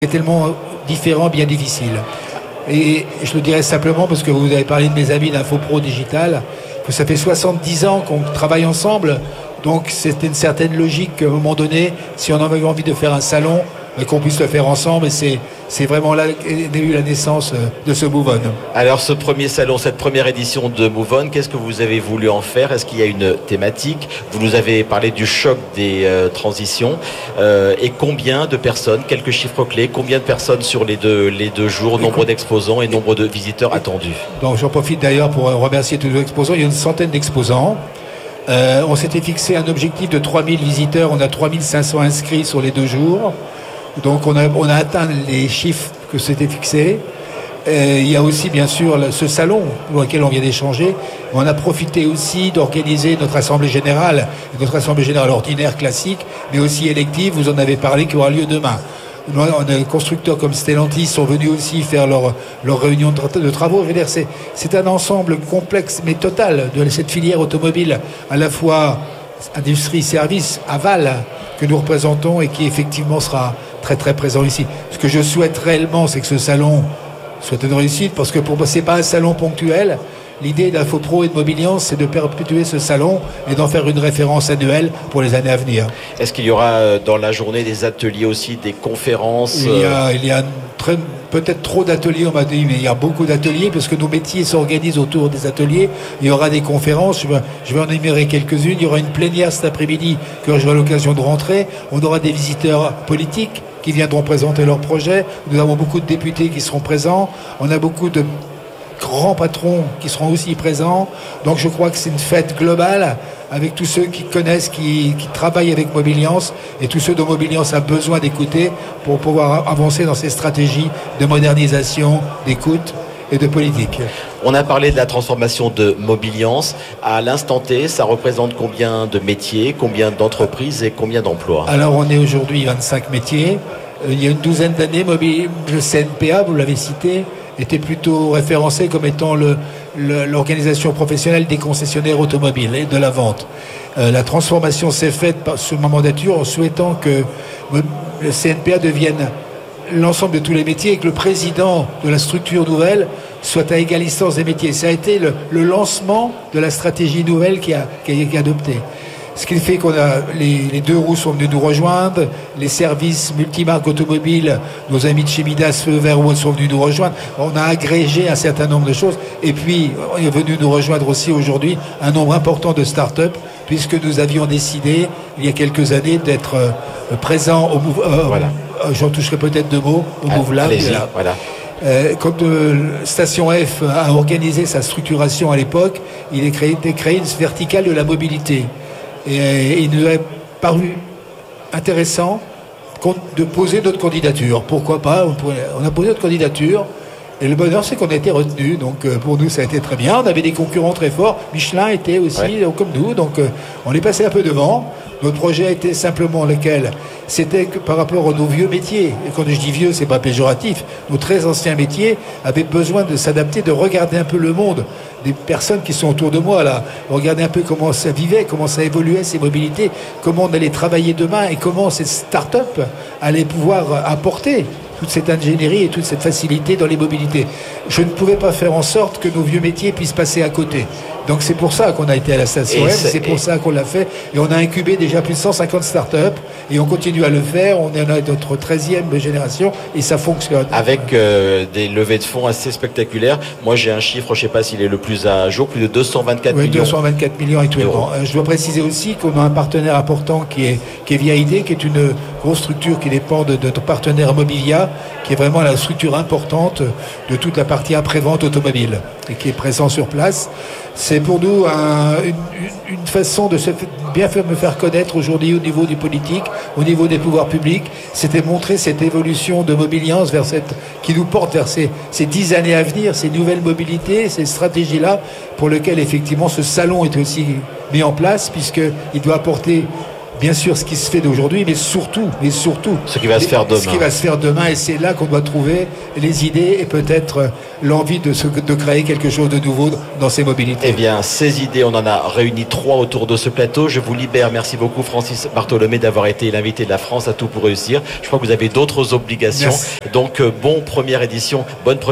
est tellement différent, bien difficile. Et je le dirais simplement parce que vous avez parlé de mes amis d'InfoPro Digital, que ça fait 70 ans qu'on travaille ensemble, donc c'était une certaine logique qu'à un moment donné, si on avait envie de faire un salon, qu'on puisse le faire ensemble, et c'est vraiment là qu'est eu la naissance de ce Move On. Alors ce premier salon, cette première édition de Move On, qu'est-ce que vous avez voulu en faire? Est-ce qu'il y a une thématique? Vous nous avez parlé du choc des transitions. Et combien de personnes, quelques chiffres clés, combien de personnes sur les deux jours, nombre d'exposants et nombre de visiteurs attendus? Donc j'en profite d'ailleurs pour remercier tous les exposants. Il y a une centaine d'exposants. On s'était fixé un objectif de 3000 visiteurs. On a 3500 inscrits sur les 2 jours. Donc on a atteint les chiffres que c'était fixé. Il y a aussi bien sûr ce salon pour lequel on vient d'échanger. On a profité aussi d'organiser notre assemblée générale ordinaire classique, mais aussi élective. Vous en avez parlé, qui aura lieu demain. On a des constructeurs comme Stellantis sont venus aussi faire leur réunion de travaux. Je veux dire, c'est un ensemble complexe mais total de cette filière automobile, à la fois industrie, service, aval, que nous représentons et qui effectivement sera très très présent ici. Ce que je souhaite réellement, c'est que ce salon soit une réussite, parce que pour moi, c'est pas un salon ponctuel. L'idée d'InfoPro et de Mobiliance, c'est de perpétuer ce salon et d'en faire une référence annuelle pour les années à venir. Est-ce qu'il y aura dans la journée des ateliers aussi, des conférences? Il y a peut-être trop d'ateliers, on m'a dit, mais il y a beaucoup d'ateliers parce que nos métiers s'organisent autour des ateliers. Il y aura des conférences, je vais en énumérer quelques-unes. Il y aura une plénière cet après-midi que j'aurai l'occasion de rentrer. On aura des visiteurs politiques qui viendront présenter leurs projets. Nous avons beaucoup de députés qui seront présents. On a beaucoup de grands patrons qui seront aussi présents. Donc je crois que c'est une fête globale avec tous ceux qui connaissent, qui travaillent avec Mobiliance, et tous ceux dont Mobiliance a besoin d'écouter pour pouvoir avancer dans ces stratégies de modernisation, d'écoute et de politique. On a parlé de la transformation de Mobiliance. À l'instant T, ça représente combien de métiers, combien d'entreprises et combien d'emplois? Alors on est aujourd'hui 25 métiers. Il y a une douzaine d'années, le CNPA, vous l'avez cité, était plutôt référencé comme étant l'organisation professionnelle des concessionnaires automobiles et de la vente. La transformation s'est faite sous ma mandature en souhaitant que le CNPA devienne l'ensemble de tous les métiers et que le président de la structure nouvelle soit à égale distance des métiers. Ça a été le lancement de la stratégie nouvelle qui a été adoptée. Ce qui fait qu'on a les 2 roues sont venus nous rejoindre, les services multimarques automobiles, nos amis de chez Midas, Feu Vert sont venus nous rejoindre. On a agrégé un certain nombre de choses. Et puis, il est venu nous rejoindre aussi aujourd'hui un nombre important de start-up, puisque nous avions décidé, il y a quelques années, d'être présents au voilà. J'en toucherai peut-être 2 mots, au Move Lab. Voilà. Quand Station F a organisé sa structuration à l'époque, il a créé une verticale de la mobilité. Et il nous a paru intéressant de poser notre candidature. Pourquoi pas? On a posé notre candidature. Et le bonheur, c'est qu'on a été retenu. Donc, pour nous, ça a été très bien. On avait des concurrents très forts. Michelin était aussi comme nous. Donc, on est passé un peu devant. Notre projet était simplement lequel? C'était que par rapport à nos vieux métiers, et quand je dis vieux, c'est pas péjoratif, nos très anciens métiers avaient besoin de s'adapter, de regarder un peu le monde, des personnes qui sont autour de moi là, regarder un peu comment ça vivait, comment ça évoluait, ces mobilités, comment on allait travailler demain et comment ces start-up allaient pouvoir apporter toute cette ingénierie et toute cette facilité dans les mobilités. Je ne pouvais pas faire en sorte que nos vieux métiers puissent passer à côté. Donc c'est pour ça qu'on a été à la Station F, c'est pour ça qu'on l'a fait. Et on a incubé déjà plus de 150 start-up et on continue à le faire. On est à notre 13e génération et ça fonctionne. Avec des levées de fonds assez spectaculaires. Moi j'ai un chiffre, je ne sais pas s'il est le plus à jour, plus de 224 millions. 224 millions actuellement. Je dois préciser aussi qu'on a un partenaire important qui est Via ID, qui est une grosse structure qui dépend de notre partenaire Mobivia, qui est vraiment la structure importante de toute la partie après-vente automobile et qui est présent sur place. C'est pour nous une façon de bien me faire connaître aujourd'hui au niveau des politiques, au niveau des pouvoirs publics. C'était montrer cette évolution de Mobiliance qui nous porte vers ces 10 années à venir, ces nouvelles mobilités, ces stratégies-là, pour lesquelles effectivement ce salon est aussi mis en place, puisqu'il doit apporter bien sûr ce qui se fait d'aujourd'hui, mais surtout ce qui va se faire demain. Ce qui va se faire demain, et c'est là qu'on doit trouver les idées et peut-être l'envie de créer quelque chose de nouveau dans ces mobilités. Eh bien, ces idées, on en a réuni 3 autour de ce plateau. Je vous libère. Merci beaucoup, Francis Bartholomé, d'avoir été l'invité de la France à tout pour réussir. Je crois que vous avez d'autres obligations. Merci. Donc, bonne première édition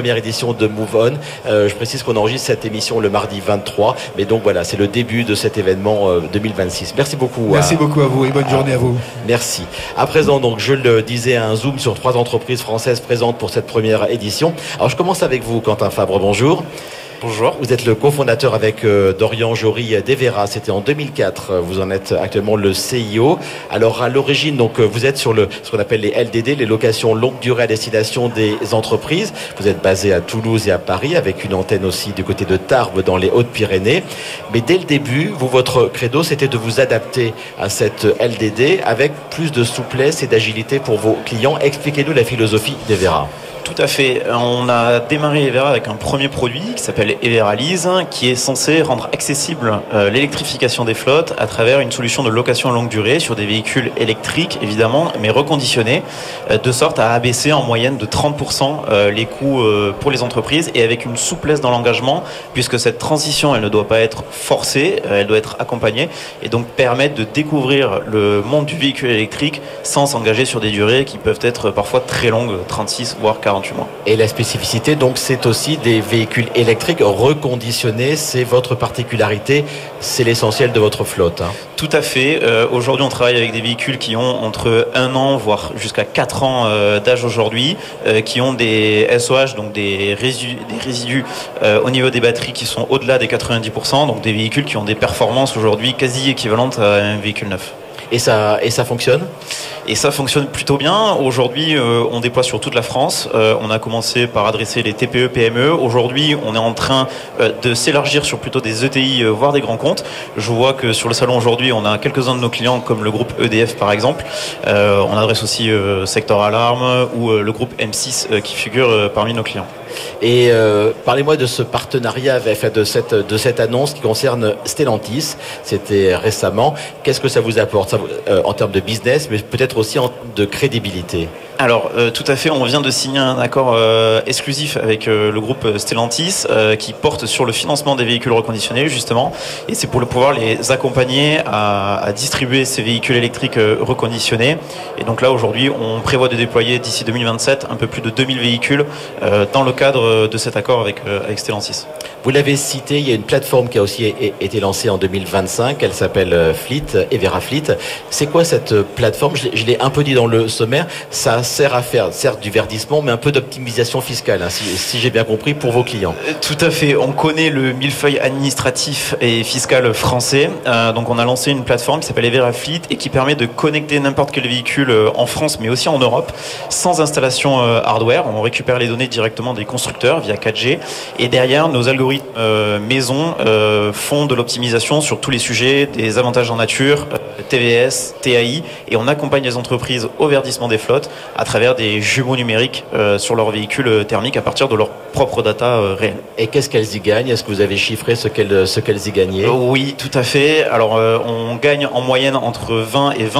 de Move On. Je précise qu'on enregistre cette émission le mardi 23. Mais donc, voilà, c'est le début de cet événement 2026. Merci beaucoup. Merci beaucoup à vous et bonne journée à vous. Merci. À présent, donc, je le disais, un zoom sur 3 entreprises françaises présentes pour cette première édition. Alors, je commence avec vous, Quentin Fabre. Bonjour. Bonjour. Vous êtes le cofondateur avec Dorian Jory d'Evera. C'était en 2004. Vous en êtes actuellement le CIO. Alors, à l'origine, donc, vous êtes sur ce qu'on appelle les LDD, les locations longue durée à destination des entreprises. Vous êtes basé à Toulouse et à Paris, avec une antenne aussi du côté de Tarbes dans les Hautes-Pyrénées. Mais dès le début, votre credo, c'était de vous adapter à cette LDD avec plus de souplesse et d'agilité pour vos clients. Expliquez-nous la philosophie d'Evera. Tout à fait. On a démarré Evera avec un premier produit qui s'appelle Everalise, qui est censé rendre accessible l'électrification des flottes à travers une solution de location à longue durée sur des véhicules électriques, évidemment, mais reconditionnés, de sorte à abaisser en moyenne de 30% les coûts pour les entreprises, et avec une souplesse dans l'engagement, puisque cette transition, elle ne doit pas être forcée, elle doit être accompagnée, et donc permettre de découvrir le monde du véhicule électrique sans s'engager sur des durées qui peuvent être parfois très longues, 36 voire 40 mois. Et la spécificité, donc, c'est aussi des véhicules électriques reconditionnés. C'est votre particularité, c'est l'essentiel de votre flotte. Tout à fait. Aujourd'hui, on travaille avec des véhicules qui ont entre 1 an, voire jusqu'à 4 ans d'âge aujourd'hui, qui ont des SOH, donc des résidus au niveau des batteries qui sont au-delà des 90%, donc des véhicules qui ont des performances aujourd'hui quasi équivalentes à un véhicule neuf. Et ça fonctionne ? Et ça fonctionne plutôt bien. Aujourd'hui, on déploie sur toute la France. On a commencé par adresser les TPE, PME. Aujourd'hui, on est en train de s'élargir sur plutôt des ETI, voire des grands comptes. Je vois que sur le salon aujourd'hui, on a quelques-uns de nos clients, comme le groupe EDF par exemple. On adresse aussi Sector Alarme ou le groupe M6 qui figure parmi nos clients. Et parlez-moi de ce partenariat, de cette annonce qui concerne Stellantis. C'était récemment. Qu'est-ce que ça vous apporte en termes de business, mais peut-être aussi de crédibilité? Alors, tout à fait, on vient de signer un accord exclusif avec le groupe Stellantis qui porte sur le financement des véhicules reconditionnés, justement. Et c'est pour pouvoir les accompagner à distribuer ces véhicules électriques reconditionnés. Et donc là, aujourd'hui, on prévoit de déployer d'ici 2027 un peu plus de 2000 véhicules dans le cadre de cet accord avec Stellantis. Vous l'avez cité, il y a une plateforme qui a aussi été lancée en 2025. Elle s'appelle Fleet, Evera Fleet. C'est quoi cette plateforme? Je l'ai un peu dit dans le sommaire. Ça sert à faire, certes, du verdissement, mais un peu d'optimisation fiscale, hein, si j'ai bien compris, pour vos clients. Tout à fait. On connaît le millefeuille administratif et fiscal français. Donc, on a lancé une plateforme qui s'appelle Evera Fleet et qui permet de connecter n'importe quel véhicule en France, mais aussi en Europe, sans installation hardware. On récupère les données directement des constructeurs via 4G. Et derrière, nos algorithmes maison font de l'optimisation sur tous les sujets, des avantages en nature, TVS, TAI, et on accompagne les entreprises au verdissement des flottes à travers des jumeaux numériques sur leurs véhicules thermiques à partir de leurs propres data réelles. Et qu'est-ce qu'elles y gagnent? Est-ce que vous avez chiffré ce qu'elles y gagnaient? Oui, tout à fait. Alors, on gagne en moyenne entre 20 et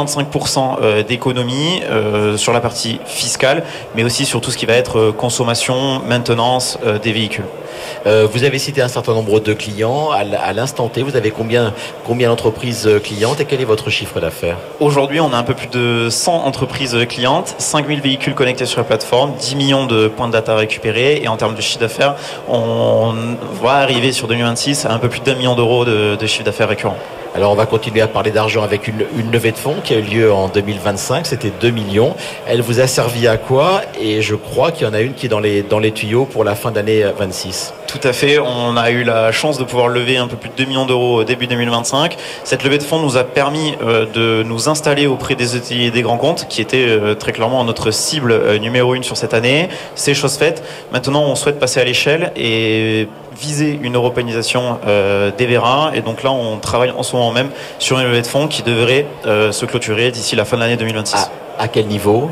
25% d'économie sur la partie fiscale, mais aussi sur tout ce qui va être consommation, maintenance des véhicules. Vous avez cité un certain nombre de clients. À l'instant T, vous avez combien d'entreprises clientes et quel est votre chiffre d'affaires? Aujourd'hui, on a un peu plus de 100 entreprises clientes, 5000 véhicules connectés sur la plateforme, 10 millions de points de data récupérés, et en termes de chiffre d'affaires, on va arriver sur 2026 à un peu plus d'1 million d'euros de chiffre d'affaires récurrent. Alors on va continuer à parler d'argent avec une levée de fonds qui a eu lieu en 2025, c'était 2 millions. Elle vous a servi à quoi? Et je crois qu'il y en a une qui est dans les tuyaux pour la fin d'année 26. Tout à fait, on a eu la chance de pouvoir lever un peu plus de 2 millions d'euros début 2025. Cette levée de fonds nous a permis de nous installer auprès des ETI et des grands comptes qui étaient très clairement notre cible numéro 1 sur cette année. C'est chose faite. Maintenant, on souhaite passer à l'échelle et viser une européanisation d'Evera, et donc là on travaille en ce moment même sur une levée de fonds qui devrait se clôturer d'ici la fin de l'année 2026. À quel niveau?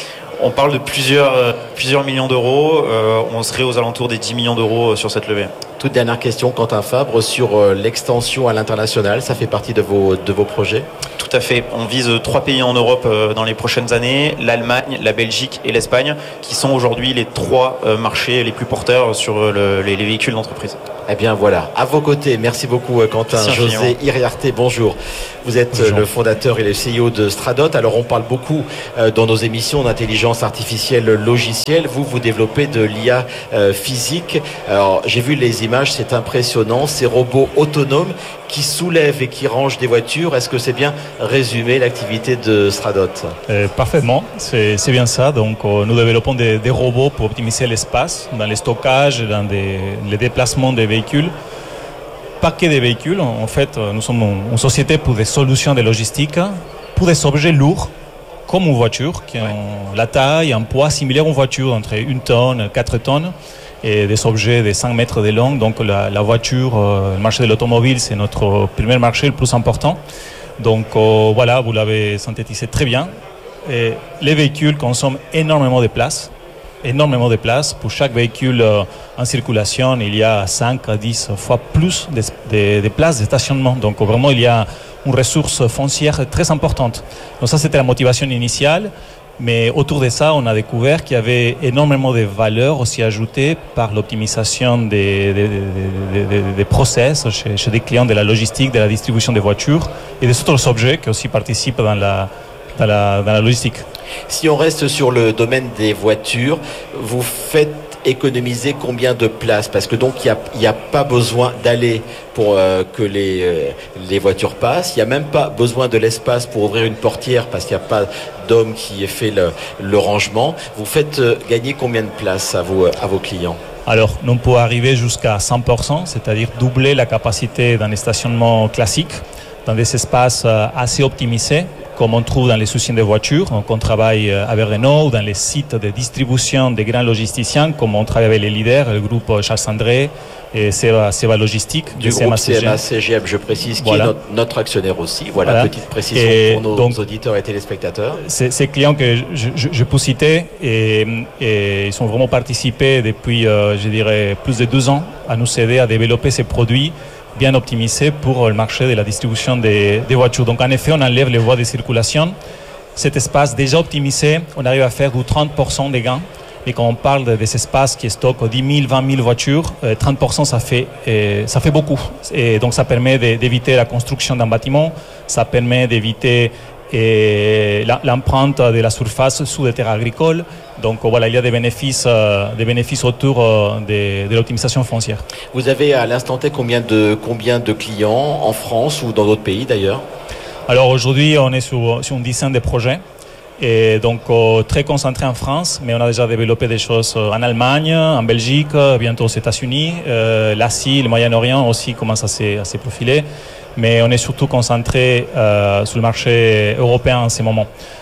On parle de plusieurs millions d'euros, on serait aux alentours des 10 millions d'euros sur cette levée. Toute dernière question, Quentin Fabre, sur l'extension à l'international, ça fait partie de vos projets? Tout à fait. On vise 3 pays en Europe dans les prochaines années, l'Allemagne, la Belgique et l'Espagne, qui sont aujourd'hui les 3 marchés les plus porteurs sur les véhicules d'entreprise. Eh bien voilà, à vos côtés, merci beaucoup Quentin. José Iriarte, bonjour. Vous êtes le fondateur et le CEO de Stradot. Alors on parle beaucoup dans nos émissions d'intelligence artificielle logicielle. Vous développez de l'IA physique. Alors j'ai vu les images, c'est impressionnant. Ces robots autonomes qui soulèvent et qui rangent des voitures. Est-ce que c'est bien résumé l'activité de Stradot? Parfaitement, c'est bien ça. Donc nous développons des robots pour optimiser l'espace dans les stockages, dans les déplacements des véhicules. Pas que des véhicules, en fait, nous sommes une société pour des solutions de logistique, pour des objets lourds, comme une voiture, qui ont la taille, un poids similaire à une voiture, entre 1 tonne et 4 tonnes, et des objets de 5 mètres de long. Donc la voiture, le marché de l'automobile, c'est notre premier marché le plus important. Donc voilà, vous l'avez synthétisé très bien. Et les véhicules consomment énormément de place. Pour chaque véhicule en circulation, il y a 5 à 10 fois plus de places de stationnement. Donc vraiment, il y a une ressource foncière très importante. Donc ça, c'était la motivation initiale. Mais autour de ça, on a découvert qu'il y avait énormément de valeur aussi ajoutée par l'optimisation des process chez des clients de la logistique, de la distribution des voitures et des autres objets qui aussi participent dans la logistique. Si on reste sur le domaine des voitures, vous faites économiser combien de place? Parce que donc il n'y a pas besoin d'aller pour que les voitures passent. Il n'y a même pas besoin de l'espace pour ouvrir une portière parce qu'il n'y a pas d'homme qui ait fait le rangement. Vous faites gagner combien de place à vos clients? Alors, nous pouvons arriver jusqu'à 100%, c'est-à-dire doubler la capacité d'un stationnement classique dans des espaces assez optimisés, comme on trouve dans les usines de voitures. Donc on travaille avec Renault, ou dans les sites de distribution des grands logisticiens, comme on travaille avec les leaders, le groupe Charles Sandré et Seva Logistique. Du groupe CMA-CGM, je précise, qui est notre actionnaire aussi. Voilà, petite précision pour nos auditeurs et téléspectateurs. Ces clients que je peux citer, et ils ont vraiment participé depuis, je dirais, plus de 12 ans à nous aider à développer ces produits bien optimisé pour le marché de la distribution des voitures. Donc en effet, on enlève les voies de circulation. Cet espace déjà optimisé, on arrive à faire du 30% des gains. Et quand on parle de ces espaces qui stockent 10 000, 20 000 voitures, 30% ça fait beaucoup. Et donc ça permet d'éviter la construction d'un bâtiment, ça permet d'éviter l'empreinte de la surface sous des terres agricoles. Donc voilà, il y a des bénéfices autour de l'optimisation foncière. Vous avez à l'instant T combien de clients en France ou dans d'autres pays d'ailleurs? Alors aujourd'hui, on est sur une dizaine de projets. Et donc très concentré en France, mais on a déjà développé des choses en Allemagne, en Belgique, bientôt aux États-Unis. L'Asie, le Moyen-Orient aussi commence à se profiler. Mais on est surtout concentré sur le marché européen en ce moment.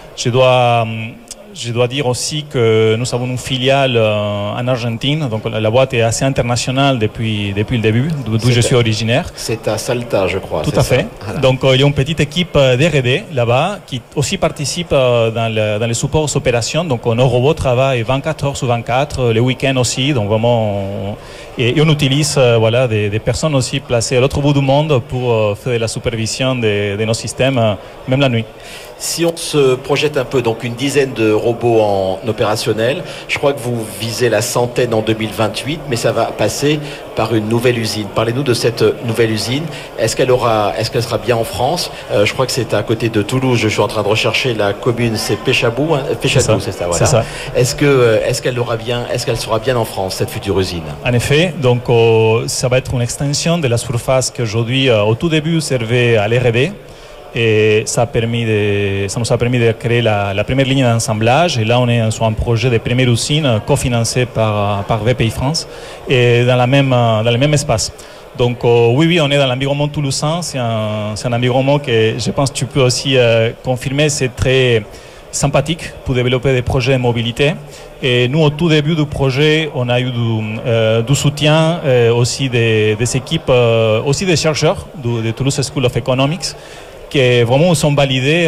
Je dois dire aussi que nous avons une filiale en Argentine, donc la boîte est assez internationale depuis le début, d'où je suis originaire. C'est à Salta, je crois. Tout à fait. Voilà. Donc il y a une petite équipe d'R&D là-bas qui aussi participe dans les supports aux opérations. Donc nos robots travaillent 24 heures sur 24, les week-ends aussi. Donc vraiment, et on utilise des personnes aussi placées à l'autre bout du monde pour faire de la supervision de nos systèmes, même la nuit. Si on se projette un peu, donc une dizaine de robots en opérationnel, je crois que vous visez la centaine en 2028, mais ça va passer par une nouvelle usine. Parlez-nous de cette nouvelle usine. Est-ce qu'elle sera bien en France? Je crois que c'est à côté de Toulouse. Je suis en train de rechercher la commune. C'est Péchadou, c'est ça. Voilà. C'est ça. Est-ce qu'elle sera bien en France, cette future usine? En effet, donc ça va être une extension de la surface qu'aujourd'hui, au tout début, servait à l'R&D. Et ça nous a permis de créer la première ligne d'assemblage. Et là, on est sur un projet de première usine cofinancé par VPI France et dans le même espace. Donc oui, on est dans l'environnement toulousain. C'est un environnement que je pense que tu peux aussi confirmer. C'est très sympathique pour développer des projets de mobilité. Et nous, au tout début du projet, on a eu du soutien aussi des équipes, aussi des chercheurs de Toulouse School of Economics, qui vraiment sont validés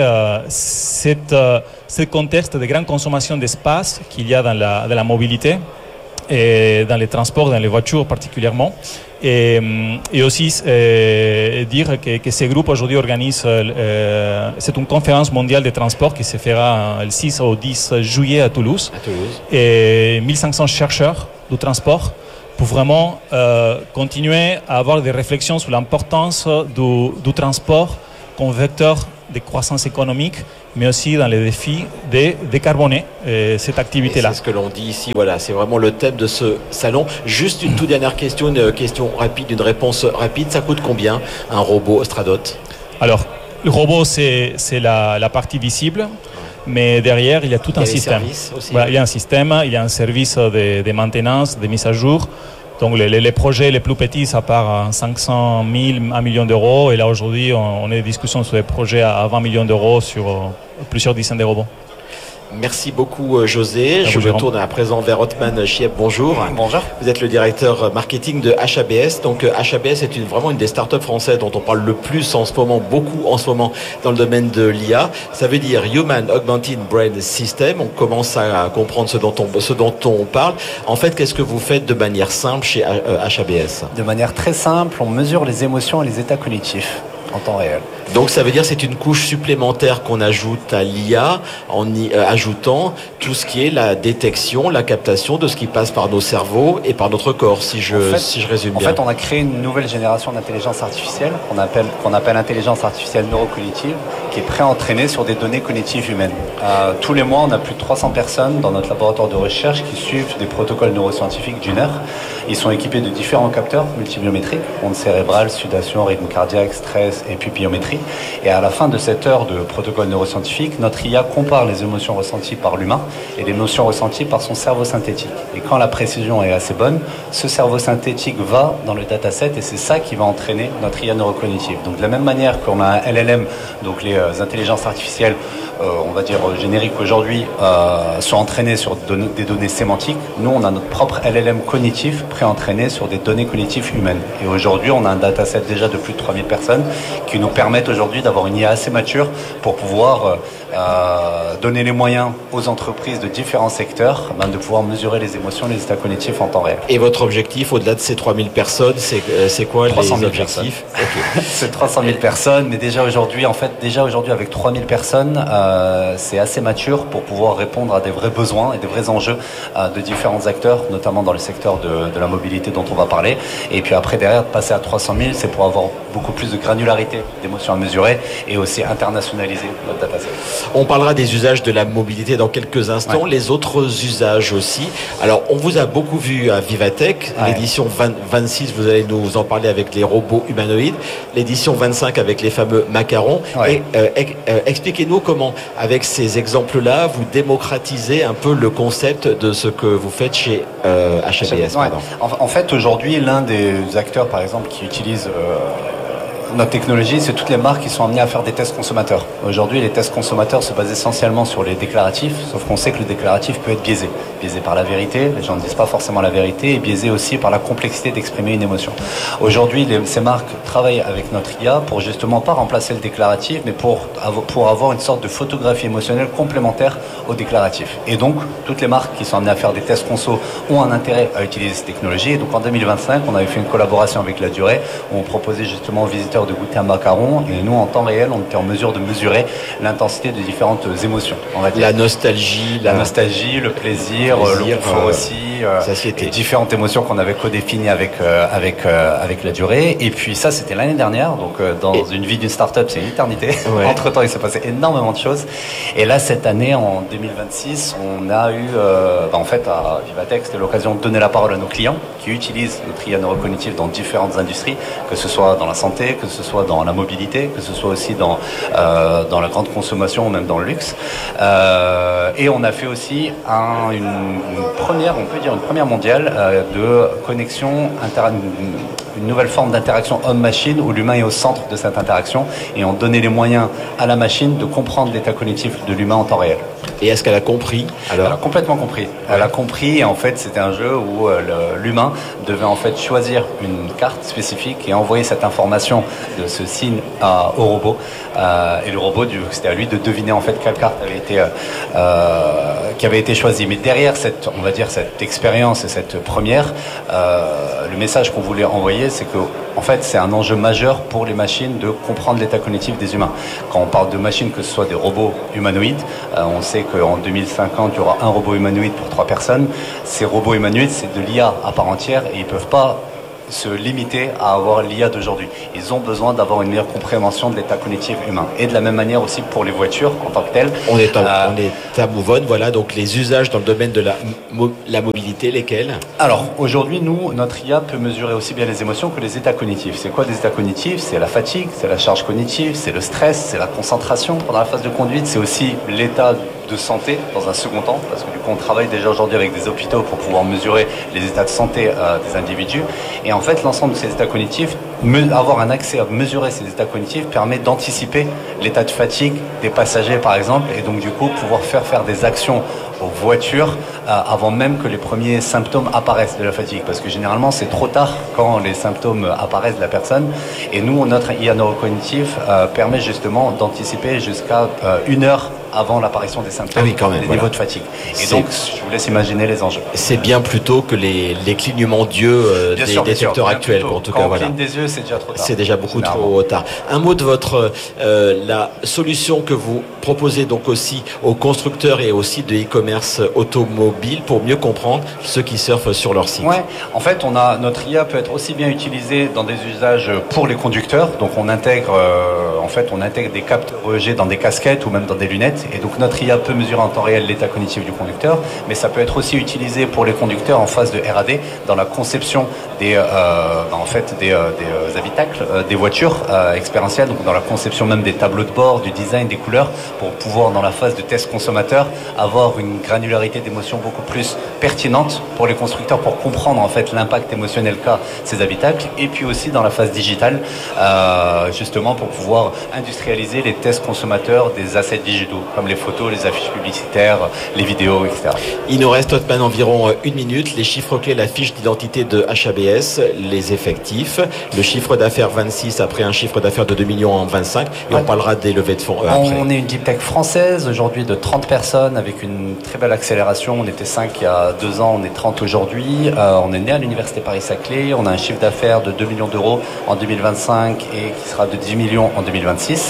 ce contexte de grande consommation d'espace qu'il y a dans la mobilité. et dans les transports, dans les voitures particulièrement. Et aussi dire que ce groupe aujourd'hui organise, c'est une conférence mondiale des transports qui se fera le 6 au 10 juillet à Toulouse. Et 1500 chercheurs du transport pour vraiment continuer à avoir des réflexions sur l'importance du transport comme vecteur de croissance économique, mais aussi dans les défis de décarboner cette activité-là. C'est ce que l'on dit ici, voilà, c'est vraiment le thème de ce salon. Juste une toute dernière question, une question rapide, une réponse rapide. Ça coûte combien un robot Stradot? Alors, le robot, c'est la partie visible, mais derrière, il y a tout un système. Voilà, il y a un système, il y a un service de maintenance, de mise à jour. Donc les projets les plus petits, ça part à 500 000, 1 million d'euros. Et là, aujourd'hui, on est en discussion sur des projets à 20 millions d'euros sur plusieurs dizaines de robots. Merci beaucoup José. Je me tourne à présent vers Othman Chieb. Bonjour. Bonjour. Vous êtes le directeur marketing de HABS. Donc HABS est vraiment une des startups françaises dont on parle le plus en ce moment, beaucoup en ce moment dans le domaine de l'IA. Ça veut dire Human Augmented Brain System. On commence à comprendre ce dont on parle. En fait, qu'est-ce que vous faites de manière simple chez HABS? De manière très simple, on mesure les émotions et les états cognitifs en temps réel. Donc ça veut dire que c'est une couche supplémentaire qu'on ajoute à l'IA en y ajoutant tout ce qui est la détection, la captation de ce qui passe par nos cerveaux et par notre corps, si je résume bien. En fait, on a créé une nouvelle génération d'intelligence artificielle qu'on appelle intelligence artificielle neurocognitive, qui est pré-entraînée sur des données cognitives humaines. Tous les mois, on a plus de 300 personnes dans notre laboratoire de recherche qui suivent des protocoles neuroscientifiques d'une heure. Ils sont équipés de différents capteurs multibiométriques, ondes cérébrales, sudation, rythme cardiaque, stress et puis biométrie. Et à la fin de cette heure de protocole neuroscientifique, notre IA compare les émotions ressenties par l'humain et les émotions ressenties par son cerveau synthétique. Et quand la précision est assez bonne, ce cerveau synthétique va dans le dataset et c'est ça qui va entraîner notre IA neurocognitive. Donc de la même manière qu'on a un LLM, donc les intelligences artificielles, on va dire génériques aujourd'hui, sont entraînées sur des données sémantiques. Nous, on a notre propre LLM cognitif pré-entraîné sur des données cognitives humaines. Et aujourd'hui, on a un dataset déjà de plus de 3000 personnes qui nous permettent aujourd'hui d'avoir une IA assez mature pour pouvoir donner les moyens aux entreprises de différents secteurs de pouvoir mesurer les émotions, les états cognitifs en temps réel. Et votre objectif, au-delà de ces 3000 personnes, c'est quoi les objectifs? Okay. C'est 300 000 personnes, mais déjà aujourd'hui, avec 3000 personnes, c'est assez mature pour pouvoir répondre à des vrais besoins et des vrais enjeux de différents acteurs, notamment dans le secteur de la mobilité dont on va parler. Et puis après, derrière, passer à 300 000, c'est pour avoir beaucoup plus de granularité d'émotions à mesurer et aussi internationaliser notre dataset. On parlera des usages de la mobilité dans quelques instants, les autres usages aussi. Alors, on vous a beaucoup vu à Vivatech, l'édition 26, vous allez nous en parler avec les robots humanoïdes, l'édition 25 avec les fameux macarons. Et expliquez-nous comment, avec ces exemples-là, vous démocratisez un peu le concept de ce que vous faites chez HABS. En fait, aujourd'hui, l'un des acteurs, par exemple, qui utilise notre technologie, c'est toutes les marques qui sont amenées à faire des tests consommateurs. Aujourd'hui, les tests consommateurs se basent essentiellement sur les déclaratifs, sauf qu'on sait que le déclaratif peut être biaisé. Biaisé par la vérité, les gens ne disent pas forcément la vérité, et biaisé aussi par la complexité d'exprimer une émotion. Aujourd'hui, ces marques travaillent avec notre IA pour justement pas remplacer le déclaratif, mais pour avoir une sorte de photographie émotionnelle complémentaire au déclaratif. Et donc, toutes les marques qui sont amenées à faire des tests conso ont un intérêt à utiliser ces technologies. Et donc, en 2025, on avait fait une collaboration avec La Durée, où on proposait justement aux visiteurs de goûter un macaron, et nous, en temps réel, on était en mesure de mesurer l'intensité de différentes émotions. On va dire. La nostalgie, le plaisir, le confort aussi, et différentes émotions qu'on avait codéfinies avec La Durée. Et puis ça, c'était l'année dernière, donc dans une vie d'une start-up, c'est une éternité. Entre-temps, il s'est passé énormément de choses. Et là, cette année, en 2026, on a eu, en fait, à Vivatech, c'était l'occasion de donner la parole à nos clients qui utilisent notre IA neurocognitive dans différentes industries, que ce soit dans la santé, que ce soit dans la mobilité, que ce soit aussi dans la grande consommation ou même dans le luxe. Et on a fait aussi une première mondiale de connexion une nouvelle forme d'interaction homme-machine où l'humain est au centre de cette interaction et on donnait les moyens à la machine de comprendre l'état cognitif de l'humain en temps réel. Et est-ce qu'elle a compris alors? Elle a complètement compris. Elle a compris et en fait c'était un jeu où l'humain devait en fait choisir une carte spécifique et envoyer cette information de ce signe au robot. Et le robot, c'était à lui de deviner en fait quelle carte qui avait été choisie. Mais derrière cette expérience et cette première, le message qu'on voulait envoyer, c'est que en fait c'est un enjeu majeur pour les machines de comprendre l'état cognitif des humains. Quand on parle de machines, que ce soit des robots humanoïdes, on sait qu'en 2050 il y aura un robot humanoïde pour 3 personnes. Ces robots humanoïdes, c'est de l'IA à part entière et ils ne peuvent pas se limiter à avoir l'IA d'aujourd'hui. Ils ont besoin d'avoir une meilleure compréhension de l'état cognitif humain. Et de la même manière aussi pour les voitures en tant que telles. On est à Mouvon, voilà, donc les usages dans le domaine de la mobilité, lesquels? Alors, aujourd'hui, nous, notre IA peut mesurer aussi bien les émotions que les états cognitifs. C'est quoi des états cognitifs? C'est la fatigue, c'est la charge cognitive, c'est le stress, c'est la concentration pendant la phase de conduite, c'est aussi l'état de santé dans un second temps, parce que du coup on travaille déjà aujourd'hui avec des hôpitaux pour pouvoir mesurer les états de santé des individus. Et en fait, l'ensemble de ces états cognitifs, avoir un accès à mesurer ces états cognitifs permet d'anticiper l'état de fatigue des passagers par exemple, et donc du coup pouvoir faire des actions aux voitures avant même que les premiers symptômes apparaissent de la fatigue, parce que généralement c'est trop tard quand les symptômes apparaissent de la personne. Et nous, notre IA neurocognitif permet justement d'anticiper jusqu'à 1 heure avant l'apparition des symptômes, des niveaux de fatigue. Et donc, je vous laisse imaginer les enjeux. C'est bien plus tôt que les clignements d'yeux des détecteurs actuels. En tout cas, quand on cligne des yeux, c'est déjà trop tard. C'est déjà beaucoup trop tard. Un mot de votre la solution que vous proposez donc aussi aux constructeurs et aux sites de e-commerce automobile pour mieux comprendre ceux qui surfent sur leur site. Ouais, en fait, notre IA peut être aussi bien utilisée dans des usages pour les conducteurs. Donc, on intègre des capteurs EEG dans des casquettes ou même dans des lunettes. Et donc notre IA peut mesurer en temps réel l'état cognitif du conducteur, mais ça peut être aussi utilisé pour les conducteurs en phase de R&D dans la conception des habitacles, des voitures expérientielles, donc dans la conception même des tableaux de bord, du design, des couleurs, pour pouvoir dans la phase de test consommateur avoir une granularité d'émotions beaucoup plus pertinente pour les constructeurs pour comprendre en fait l'impact émotionnel qu'a ces habitacles, et puis aussi dans la phase digitale justement pour pouvoir industrialiser les tests consommateurs des assets digitaux comme les photos, les affiches publicitaires, les vidéos, etc. Il nous reste Othman environ 1 minute. Les chiffres clés, la fiche d'identité de HABS, les effectifs, le chiffre d'affaires 26 après un chiffre d'affaires de 2 millions en 25, et on parlera des levées de fonds après. On est une deep tech française aujourd'hui de 30 personnes avec une très belle accélération. On était 5 il y a 2 ans, on est 30 aujourd'hui. On est né à l'université Paris-Saclay. On a un chiffre d'affaires de 2 millions d'euros en 2025 et qui sera de 10 millions en 2026.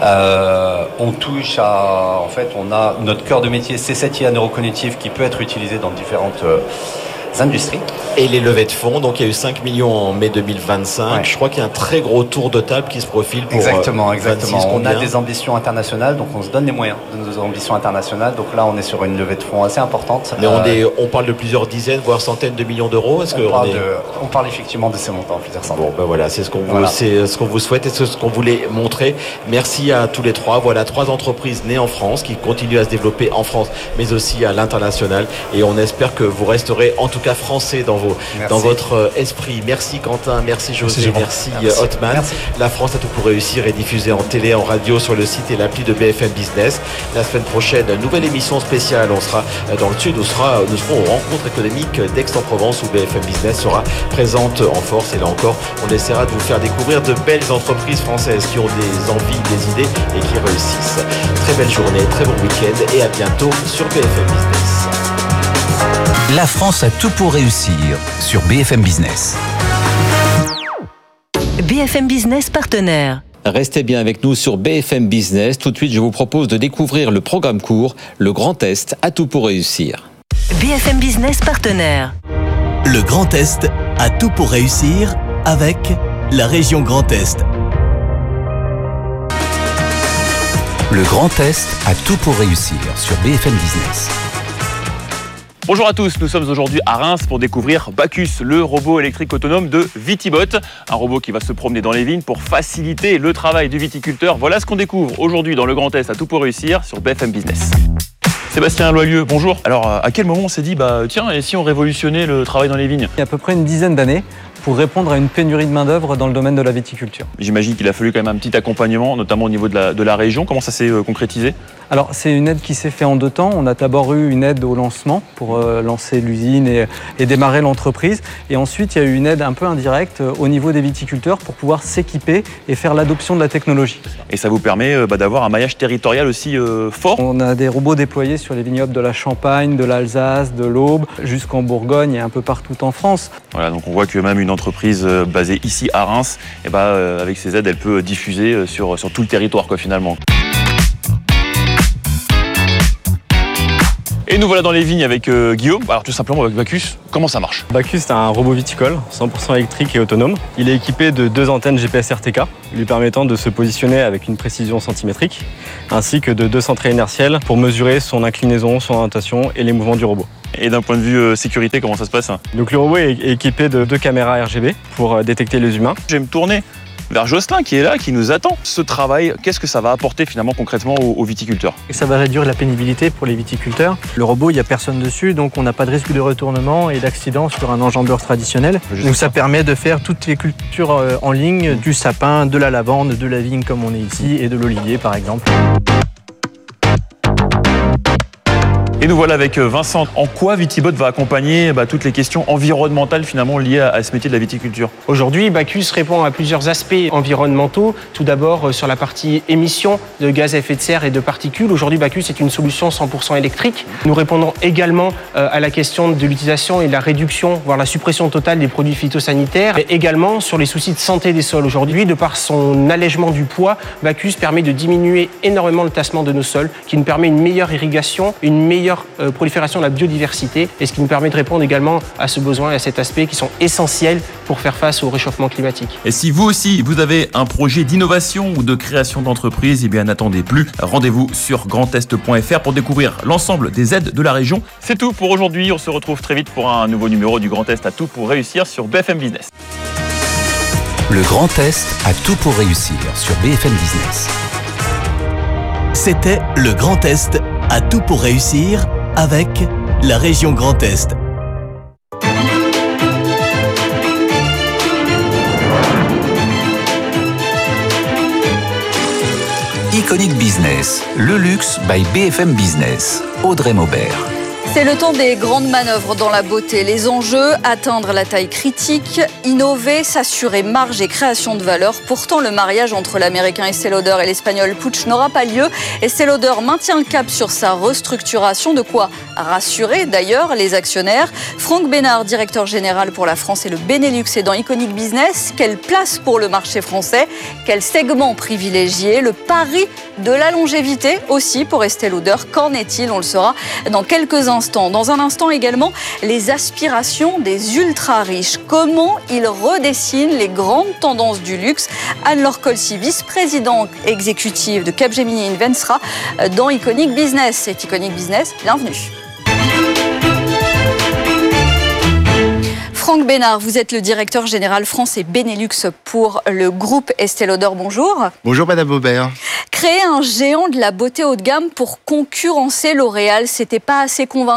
On touche on a notre cœur de métier, c'est cette IA neurocognitive qui peut être utilisée dans différentes industries. Et les levées de fonds, donc il y a eu 5 millions en mai 2025. Ouais. Je crois qu'il y a un très gros tour de table qui se profile pour Exactement. 26, on a des ambitions internationales, donc on se donne les moyens de nos ambitions internationales. Donc là, on est sur une levée de fonds assez importante. Mais on parle de plusieurs dizaines, voire centaines de millions d'euros. On parle effectivement de ces montants, plusieurs centaines. Bon, ben voilà, c'est ce qu'on vous souhaite et c'est ce qu'on voulait montrer. Merci à tous les trois. Voilà, 3 entreprises nées en France qui continuent à se développer en France, mais aussi à l'international. Et on espère que vous resterez en tout cas français dans votre esprit. Merci Quentin, merci José, merci Othman. Merci. La France a tout pour réussir est diffusée en télé, en radio, sur le site et l'appli de BFM Business. La semaine prochaine, nouvelle émission spéciale. On sera dans le sud, nous serons aux rencontres économiques d'Aix-en-Provence où BFM Business sera présente en force. Et là encore, on essaiera de vous faire découvrir de belles entreprises françaises qui ont des envies, des idées et qui réussissent. Très belle journée, très bon week-end et à bientôt sur BFM Business. La France a tout pour réussir sur BFM Business. BFM Business partenaire. Restez bien avec nous sur BFM Business. Tout de suite, je vous propose de découvrir le programme court, le Grand Test, à tout pour réussir. BFM Business partenaire. Le Grand Est a tout pour réussir avec la région Grand Est. Le Grand Est a tout pour réussir sur BFM Business. Bonjour à tous, nous sommes aujourd'hui à Reims pour découvrir Bacchus, le robot électrique autonome de Vitibot. Un robot qui va se promener dans les vignes pour faciliter le travail du viticulteur. Voilà ce qu'on découvre aujourd'hui dans le Grand Est à tout pour réussir sur BFM Business. Sébastien Loyeux, bonjour. Alors, à quel moment on s'est dit, tiens, et si on révolutionnait le travail dans les vignes ? Il y a à peu près une dizaine d'années, pour répondre à une pénurie de main-d'œuvre dans le domaine de la viticulture. J'imagine qu'il a fallu quand même un petit accompagnement, notamment au niveau de la région. Comment ça s'est concrétisé ? Alors, c'est une aide qui s'est faite en 2 temps. On a d'abord eu une aide au lancement pour lancer l'usine et démarrer l'entreprise. Et ensuite, il y a eu une aide un peu indirecte au niveau des viticulteurs pour pouvoir s'équiper et faire l'adoption de la technologie. Et ça vous permet d'avoir un maillage territorial aussi fort ? On a des robots déployés sur les vignobles de la Champagne, de l'Alsace, de l'Aube, jusqu'en Bourgogne et un peu partout en France. Voilà, donc on voit que même une entreprise basée ici à Reims, avec ces aides, elle peut diffuser sur tout le territoire finalement. Et nous voilà dans les vignes avec Guillaume. Alors tout simplement avec Bacchus, comment ça marche ? Bacchus, c'est un robot viticole 100% électrique et autonome. Il est équipé de 2 antennes GPS RTK, lui permettant de se positionner avec une précision centimétrique, ainsi que de 2 centrées inertielles pour mesurer son inclinaison, son orientation et les mouvements du robot. Et d'un point de vue sécurité, comment ça se passe ? Donc le robot est équipé de 2 caméras RGB pour détecter les humains. Je vais me tourner vers Jocelyn qui est là, qui nous attend. Ce travail, qu'est-ce que ça va apporter finalement concrètement aux viticulteurs ? Ça va réduire la pénibilité pour les viticulteurs. Le robot, il n'y a personne dessus, donc on n'a pas de risque de retournement et d'accident sur un enjambeur traditionnel. Donc ça permet de faire toutes les cultures en ligne, du sapin, de la lavande, de la vigne comme on est ici, et de l'olivier par exemple. Et nous voilà avec Vincent. En quoi Vitibot va accompagner toutes les questions environnementales finalement liées à ce métier de la viticulture ? Aujourd'hui, Bacchus répond à plusieurs aspects environnementaux. Tout d'abord sur la partie émissions de gaz à effet de serre et de particules. Aujourd'hui, Bacchus est une solution 100% électrique. Nous répondons également à la question de l'utilisation et de la réduction, voire la suppression totale des produits phytosanitaires. Et également sur les soucis de santé des sols. Aujourd'hui, de par son allègement du poids, Bacchus permet de diminuer énormément le tassement de nos sols, qui nous permet une meilleure irrigation, une meilleure prolifération de la biodiversité, et ce qui nous permet de répondre également à ce besoin et à cet aspect qui sont essentiels pour faire face au réchauffement climatique. Et si vous aussi, vous avez un projet d'innovation ou de création d'entreprise, n'attendez plus. Rendez-vous sur grandest.fr pour découvrir l'ensemble des aides de la région. C'est tout pour aujourd'hui. On se retrouve très vite pour un nouveau numéro du Grand Est à tout pour réussir sur BFM Business. Le Grand Est à tout pour réussir sur BFM Business. C'était le Grand Est à tout pour réussir avec la région Grand Est. Iconic Business, le luxe by BFM Business. Audrey Maubert. C'est le temps des grandes manœuvres dans la beauté. Les enjeux, atteindre la taille critique, innover, s'assurer marge et création de valeur. Pourtant, le mariage entre l'américain Estée Lauder et l'espagnol Puig n'aura pas lieu. Estée Lauder maintient le cap sur sa restructuration, de quoi rassurer d'ailleurs les actionnaires. Franck Bénard, directeur général pour la France et le Benelux, est dans Iconic Business. Quelle place pour le marché français ? Quel segment privilégié ? Le pari de la longévité aussi pour Estée Lauder. Qu'en est-il ? On le saura dans quelques instants. Dans un instant également, les aspirations des ultra-riches. Comment ils redessinent les grandes tendances du luxe ? Anne-Laure Colcy, vice-présidente exécutive de Capgemini Invent, sera dans Iconic Business. C'est Iconic Business, bienvenue. Franck Bénard, vous êtes le directeur général France et Benelux pour le groupe Estée Lauder. Bonjour. Bonjour Madame Aubert. Créer un géant de la beauté haut de gamme pour concurrencer L'Oréal, c'était pas assez convaincant ?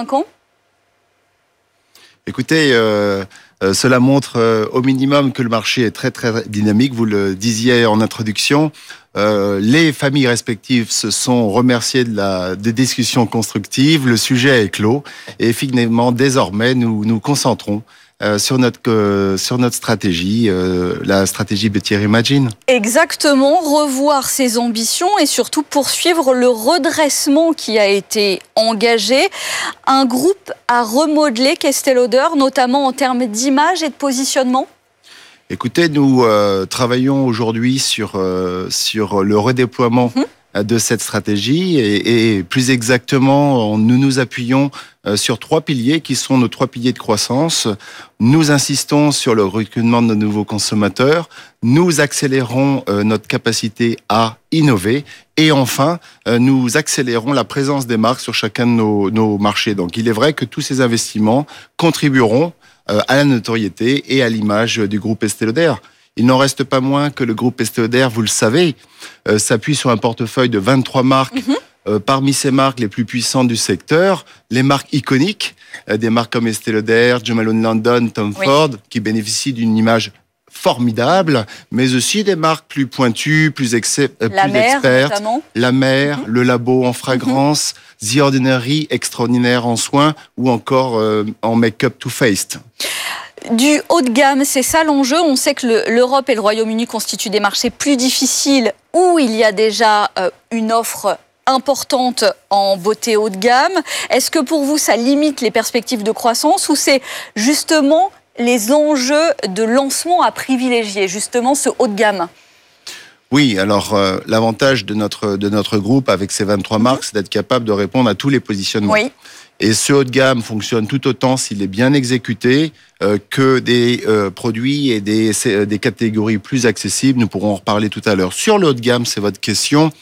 Écoutez, cela montre au minimum que le marché est très très dynamique. Vous le disiez en introduction. Les familles respectives se sont remerciées des discussions constructives. Le sujet est clos. Et finalement, désormais, nous nous concentrons sur notre stratégie, la stratégie Beauty Reimagined. Exactement, revoir ses ambitions et surtout poursuivre le redressement qui a été engagé. Un groupe à remodeler qu'Estée Lauder, notamment en termes d'image et de positionnement ? Écoutez, nous travaillons aujourd'hui sur le redéploiement de cette stratégie et plus exactement, nous nous appuyons sur 3 piliers qui sont nos 3 piliers de croissance. Nous insistons sur le recrutement de nos nouveaux consommateurs. Nous accélérons notre capacité à innover. Et enfin, nous accélérons la présence des marques sur chacun de nos marchés. Donc, il est vrai que tous ces investissements contribueront à la notoriété et à l'image du groupe Estée Lauder. Il n'en reste pas moins que le groupe Estée Lauder, vous le savez, s'appuie sur un portefeuille de 23 marques parmi ces marques les plus puissantes du secteur, les marques iconiques, des marques comme Estée Lauder, Jo Malone London, Tom Ford, qui bénéficient d'une image formidable, mais aussi des marques plus pointues, plus expertes. Notamment. La Mer, Le Labo en fragrance, The Ordinary, extraordinaire en soins, ou encore en make-up Too Faced. Du haut de gamme, c'est ça l'enjeu. On sait que l'Europe et le Royaume-Uni constituent des marchés plus difficiles où il y a déjà une offre importante en beauté haut de gamme. Est-ce que pour vous, ça limite les perspectives de croissance ou c'est justement les enjeux de lancement à privilégier, justement ce haut de gamme? Oui, alors l'avantage de notre groupe avec ces 23 marques, c'est d'être capable de répondre à tous les positionnements. Oui. Et ce haut de gamme fonctionne tout autant s'il est bien exécuté que des produits et des catégories plus accessibles. Nous pourrons en reparler tout à l'heure. Sur le haut de gamme, c'est votre question.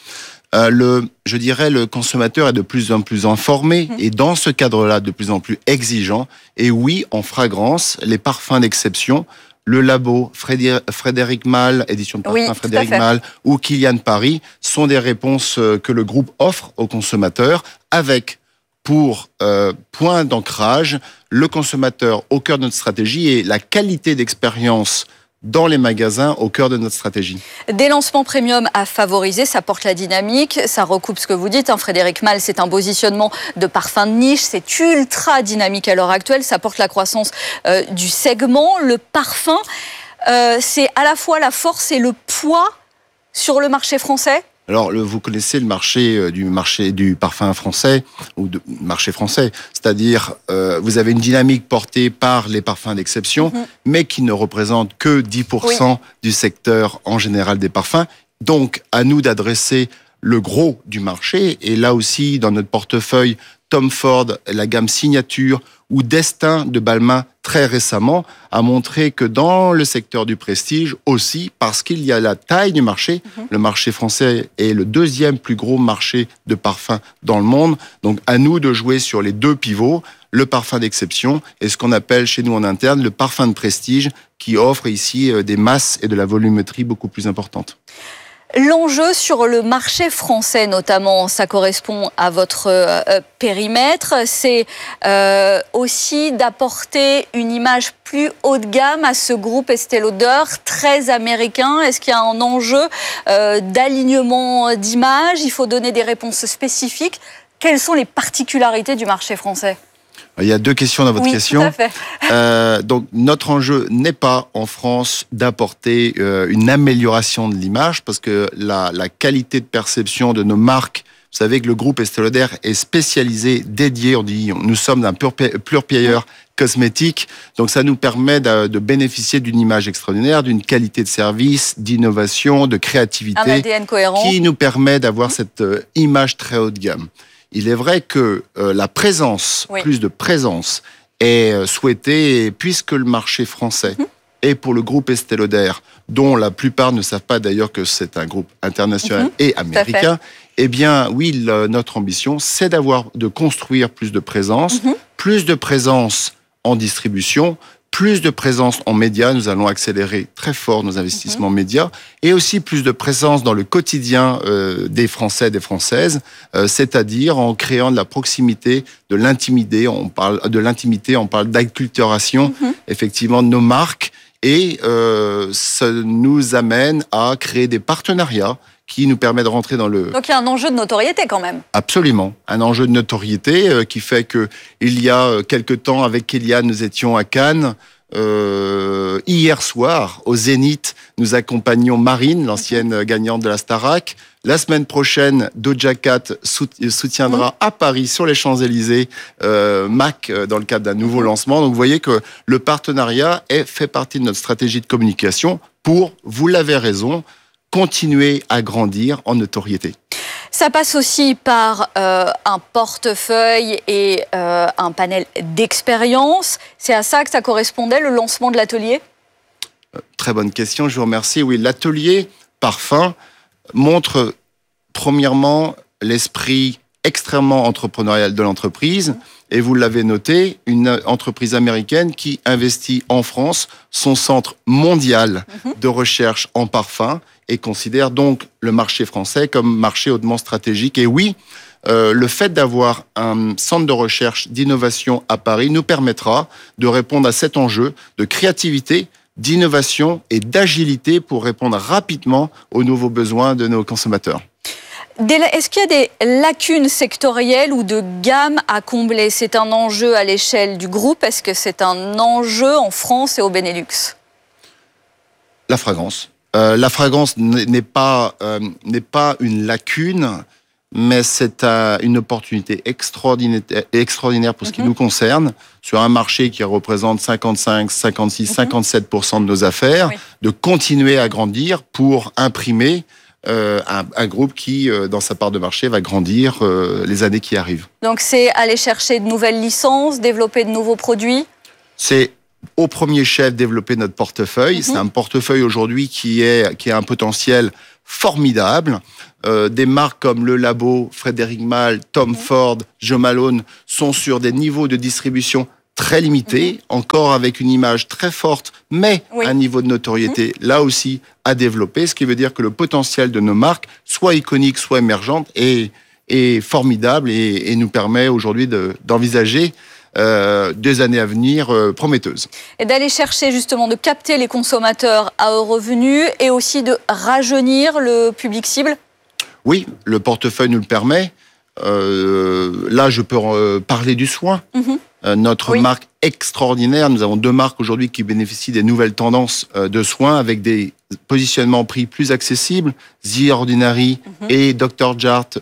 Je dirais le consommateur est de plus en plus informé et dans ce cadre-là de plus en plus exigeant. Et oui, en fragrance, les parfums d'exception, Le Labo, Frédéric Malle, édition de parfum Frédéric Malle ou Kilian Paris sont des réponses que le groupe offre aux consommateurs avec pour point d'ancrage le consommateur au cœur de notre stratégie et la qualité d'expérience dans les magasins au cœur de notre stratégie. Des lancements premium à favoriser, ça porte la dynamique, ça recoupe ce que vous dites. Frédéric Malle, c'est un positionnement de parfum de niche, c'est ultra dynamique à l'heure actuelle, ça porte la croissance du segment. Le parfum, c'est à la fois la force et le poids sur le marché français. Alors, vous connaissez le marché du parfum français ou du marché français, c'est-à-dire vous avez une dynamique portée par les parfums d'exception, mais qui ne représente que 10% du secteur en général des parfums. Donc, à nous d'adresser le gros du marché. Et là aussi, dans notre portefeuille, Tom Ford, la gamme Signature ou Destin de Balmain très récemment a montré que dans le secteur du prestige aussi, parce qu'il y a la taille du marché, le marché français est le deuxième plus gros marché de parfums dans le monde. Donc à nous de jouer sur les deux pivots, le parfum d'exception et ce qu'on appelle chez nous en interne le parfum de prestige qui offre ici des masses et de la volumétrie beaucoup plus importantes. L'enjeu sur le marché français, notamment, ça correspond à votre périmètre. C'est aussi d'apporter une image plus haut de gamme à ce groupe Estée Lauder, très américain. Est-ce qu'il y a un enjeu d'alignement d'image? Il faut donner des réponses spécifiques. Quelles sont les particularités du marché français? Il y a deux questions dans votre question. Tout à fait. Donc, notre enjeu n'est pas en France d'apporter une amélioration de l'image parce que la qualité de perception de nos marques, vous savez que le groupe Estée Lauder est spécialisé, dédié, on dit, nous sommes un pure player cosmétique. Donc, ça nous permet de bénéficier d'une image extraordinaire, d'une qualité de service, d'innovation, de créativité. Un ADN cohérent. Qui nous permet d'avoir cette image très haut de gamme. Il est vrai que la présence, plus de présence, est souhaitée puisque le marché français est pour le groupe Estée Lauder, dont la plupart ne savent pas d'ailleurs que c'est un groupe international et américain. Eh bien, oui, notre ambition, c'est de construire plus de présence en distribution, plus de présence en médias. Nous allons accélérer très fort nos investissements médias et aussi plus de présence dans le quotidien des Français et des Françaises, c'est-à-dire en créant de la proximité, de l'intimité. On parle d'acculturation, effectivement, de nos marques et ça nous amène à créer des partenariats qui nous permet de rentrer dans le... Donc il y a un enjeu de notoriété quand même. Absolument, un enjeu de notoriété qui fait que il y a quelque temps avec Kéliane, nous étions à Cannes. Hier soir, au Zénith, nous accompagnons Marine, l'ancienne gagnante de la Starac. La semaine prochaine, Doja Cat soutiendra à Paris, sur les Champs-Élysées, MAC dans le cadre d'un nouveau lancement. Donc vous voyez que le partenariat fait partie de notre stratégie de communication pour, vous l'avez raison, continuer à grandir en notoriété. Ça passe aussi par un portefeuille et un panel d'expérience. C'est à ça que ça correspondait, le lancement de l'atelier? Très bonne question, je vous remercie. Oui, l'atelier parfum montre premièrement l'esprit extrêmement entrepreneurial de l'entreprise. Et vous l'avez noté, une entreprise américaine qui investit en France son centre mondial de recherche en parfum et considère donc le marché français comme marché hautement stratégique. Et oui, le fait d'avoir un centre de recherche d'innovation à Paris nous permettra de répondre à cet enjeu de créativité, d'innovation et d'agilité pour répondre rapidement aux nouveaux besoins de nos consommateurs. Est-ce qu'il y a des lacunes sectorielles ou de gamme à combler? C'est un enjeu à l'échelle du groupe. Est-ce que c'est un enjeu en France et au Benelux? La fragrance. La fragrance n'est pas une lacune, mais c'est une opportunité extraordinaire pour ce qui nous concerne, sur un marché qui représente 55, 56, 57% de nos affaires, de continuer à grandir pour imprimer un groupe qui, dans sa part de marché, va grandir les années qui arrivent. Donc c'est aller chercher de nouvelles licences, développer de nouveaux produits? C'est au premier chef développer notre portefeuille. C'est un portefeuille aujourd'hui qui a un potentiel formidable. Des marques comme Le Labo, Frédéric Malle, Tom Ford, Jo Malone sont sur des niveaux de distribution très limités, encore avec une image très forte, mais un niveau de notoriété là aussi à développer, ce qui veut dire que le potentiel de nos marques, soit iconique, soit émergente, est formidable et nous permet aujourd'hui d'envisager des années à venir prometteuses. Et d'aller chercher justement de capter les consommateurs à haut revenu et aussi de rajeunir le public cible? Oui, le portefeuille nous le permet. Là, je peux parler du soin. Notre marque extraordinaire, nous avons 2 marques aujourd'hui qui bénéficient des nouvelles tendances de soins avec des positionnements prix plus accessibles, The Ordinary et Dr. Jart+,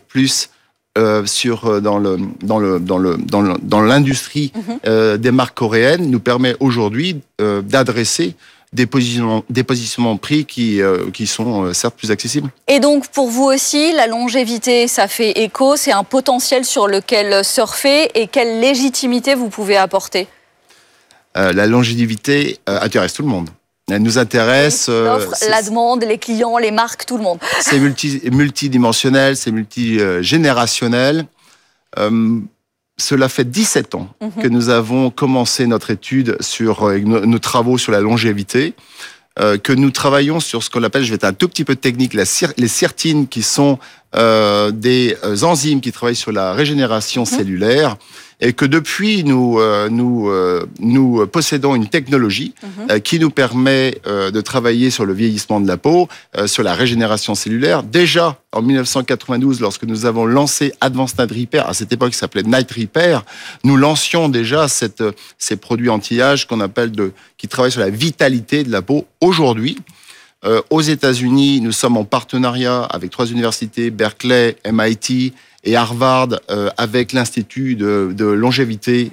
dans l'industrie des marques coréennes, nous permet aujourd'hui d'adresser des positionnements prix qui sont certes plus accessibles. Et donc pour vous aussi, la longévité, ça fait écho, c'est un potentiel sur lequel surfer, et quelle légitimité vous pouvez apporter? La longévité intéresse tout le monde. Elle nous intéresse. L'offre, la demande, les clients, les marques, tout le monde. C'est multidimensionnel, c'est multigénérationnel. Cela fait 17 ans que nous avons commencé notre étude sur nos travaux sur la longévité, que nous travaillons sur ce qu'on appelle, je vais être un tout petit peu technique, les sirtines, qui sont des enzymes qui travaillent sur la régénération cellulaire, et que depuis, nous possédons une technologie qui nous permet de travailler sur le vieillissement de la peau, sur la régénération cellulaire. Déjà, en 1992, lorsque nous avons lancé Advanced Night Repair, à cette époque, ça s'appelait Night Repair, nous lancions déjà ces produits anti-âge qui travaillent sur la vitalité de la peau. Aujourd'hui, aux États-Unis, nous sommes en partenariat avec 3 universités, Berkeley, MIT et Harvard, avec l'Institut de longévité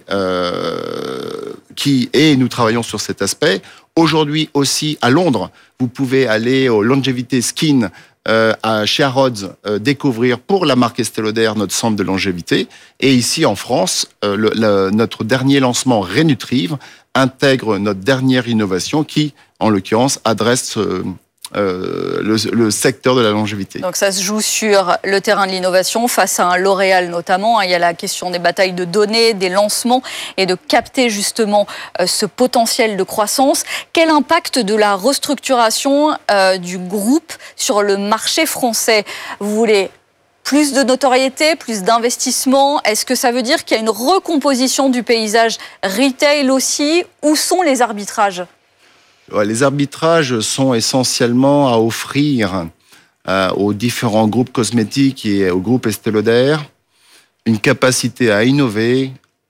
et nous travaillons sur cet aspect. Aujourd'hui aussi, à Londres, vous pouvez aller au Longevity Skin chez Harrods, découvrir pour la marque Estée Lauder notre centre de longévité. Et ici en France, notre dernier lancement Rénutrive intègre notre dernière innovation qui, en l'occurrence, adresse le secteur de la longévité. Donc ça se joue sur le terrain de l'innovation face à un L'Oréal notamment. Il y a la question des batailles de données, des lancements et de capter justement ce potentiel de croissance. Quel impact de la restructuration du groupe sur le marché français? Vous voulez plus de notoriété, plus d'investissement? Est-ce que ça veut dire qu'il y a une recomposition du paysage retail aussi? Où sont les arbitrages? Les arbitrages sont essentiellement à offrir aux différents groupes cosmétiques et au groupe Estée Lauder une capacité à innover,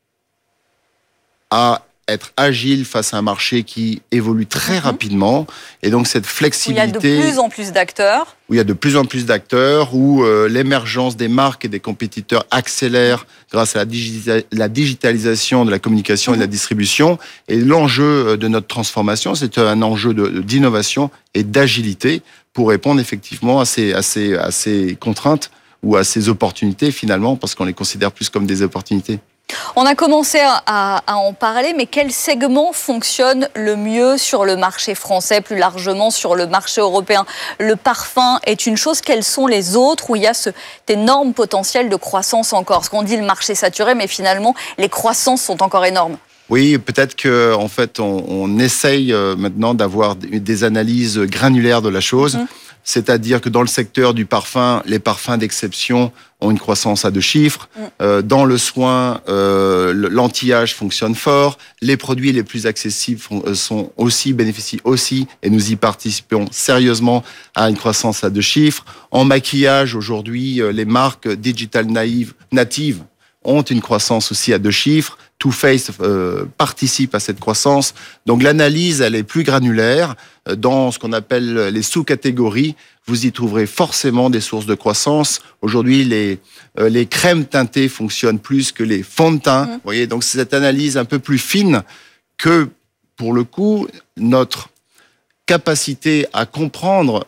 à être agile face à un marché qui évolue très rapidement. Et donc cette flexibilité... Où il y a de plus en plus d'acteurs. Où il y a de plus en plus d'acteurs, où l'émergence des marques et des compétiteurs accélère grâce à la digitalisation de la communication et de la distribution. Et l'enjeu de notre transformation, c'est un enjeu d'innovation et d'agilité pour répondre effectivement à ces contraintes ou à ces opportunités finalement, parce qu'on les considère plus comme des opportunités. On a commencé à en parler, mais quel segment fonctionne le mieux sur le marché français, plus largement sur le marché européen? Le parfum est une chose, quels sont les autres où il y a cet énorme potentiel de croissance encore? Parce qu'on dit le marché saturé, mais finalement, les croissances sont encore énormes. Oui, peut-être que en fait, on essaye maintenant d'avoir des analyses granulaires de la chose. c'est-à-dire que dans le secteur du parfum, les parfums d'exception ont une croissance à 2 chiffres. Dans le soin, l'anti-âge fonctionne fort. Les produits les plus accessibles bénéficient aussi, et nous y participons sérieusement, à une croissance à 2 chiffres. En maquillage, aujourd'hui, les marques digital natives ont une croissance aussi à 2 chiffres. Too Faced participe à cette croissance. Donc l'analyse, elle est plus granulaire. Dans ce qu'on appelle les sous-catégories, vous y trouverez forcément des sources de croissance. Aujourd'hui, les crèmes teintées fonctionnent plus que les fonds de teint. Vous voyez, donc c'est cette analyse un peu plus fine que, pour le coup, notre capacité à comprendre